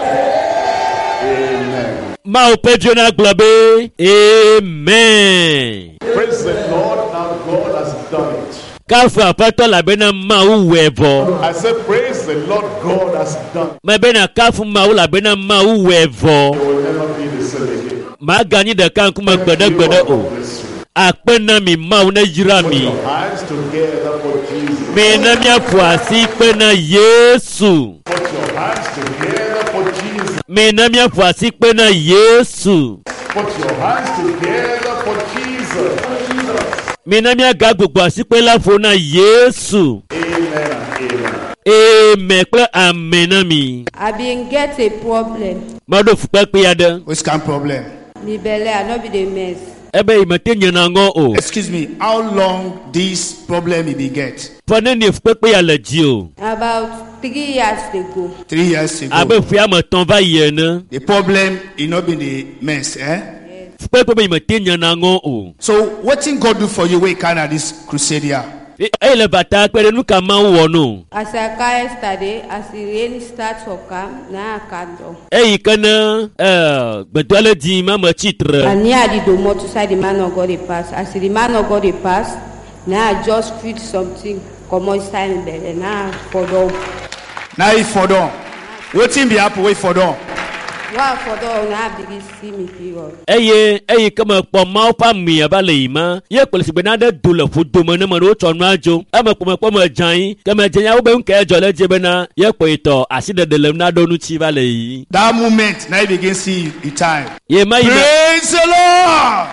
Amen. Ma o pedio na globe. Amen. Praise the Lord, now God has done it. Kafu apato la bena ma u wevo. I said, praise the Lord, God has done it. Me bena kafu ma u la bena ma u wevo. You will never be the same again. Ma gani de kan kuma gbede gbede o. Akpena mi ma u na jira Put mi. your hands together for Jesus. Me na mi afuasi pena Yesu. Put your hands together for Jesus. Me na mi afuasi pena Yesu. Put your hands together for Jesus. Me na mi aga gbogbo asipe la fona Yesu. Amen and amen. Amen kple amen na mi. I been get a problem. Ma do fukpe pe ya de. Which kind of problem? Me belle, I no be the mess. Ebe imete nyana ngo o. Excuse me, how long this problem you be get? Fone ni fukpe pe ya le ji o. About 3 years ago. 3 years ago. Abe fi ama ton va yene. The problem you not been the mess, eh? Fukpe pe imete nyana ngo o. So what thing God do for you when you carry this crusade here? eye le bata kpe ɖe nu ka Mawu wɔ no. As I car yesterday, as the rain starts to come, now I can't do. Eyi ke ne gbedoa le di ma me tsitre. And near the door to say the man of God they pass. As the man of God they pass, now I just feel something come outside in there and now I fall down. Now he fall down. Waiting be happy, wait for down. Wow, for down now begin see me period. Eyi ke me kpɔ Mawu ƒe ami aba le yi ma. Ye kple si be na ɖe do le ƒodo me ne me ɖo tsɔ nua dzo. Eme kpɔ me dza yi. Ke me dze nya wo be ŋkɛ dzɔ le dze be na ye kpɔ yitɔ asi ɖeɖe le na ɖo nutsi va le yi. That moment, now you begin see the time. Ye ma yi me. Praise the Lord.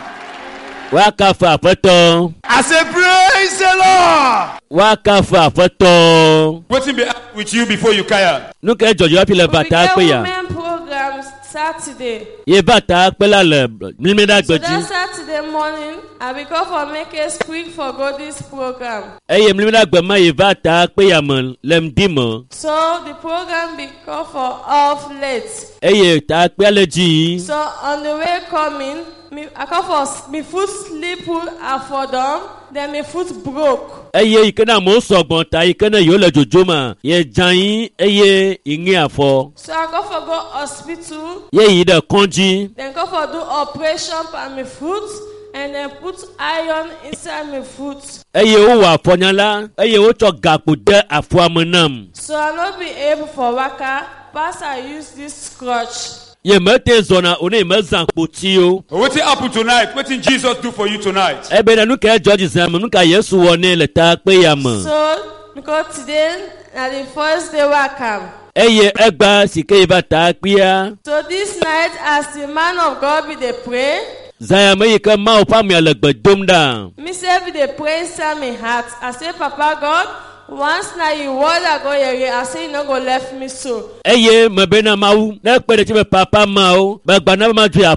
Wakafe Aƒetɔ. I say, praise the Lord. Wakafe Aƒetɔ. Waiting be happy with you before you kaya. Nu ke dzɔdzɔ afi le bata kpe ya. Women program Saturday. Ye bata kpe la le mlimi ɖe So agbedzi. that Saturday morning, I will go for make a quick for go this program. Eye mlimi ɖe agbe ma ye bata kpe ya me le ŋdi me. So the program be called for off late. Eye ta kpe le dzi. So on the way coming, I come for me foot slip and fall down. Then my foot broke. Eye yi ke na mo sɔgbɔn ta yi ke ne yewo le dzodzo ma ye dza yi eye yi ŋe afɔ. So I go for go hospital. Ye yi ɖe kɔndzi. Then go for do operation on my foot. And then put iron inside my foot. Eye wowɔ afɔnya la eye wotsɔ gakpo de afɔa me nam. So I not be able for waka. Pass I use this crutch. Ye mete zɔna o ne me zã kpoti o. What happened tonight? What did Jesus do for you tonight? Ebe na nu ka George zãme nu ka Yesu wɔ ne le ta kpe ya me. So because today na the first day I come. Eye egba si ke yi va ta kpea. So this night as the man of God be dey pray. Zaya me yi ke Mawu ƒe amia le gbe dom ɖa. Me say be dey pray inside my heart. I say Papa God. Once now you word I go here, I say you no go left me so. Eye me be na Mawu ne kpe ɖe tsi be papa Mawu be gba na be ma dzo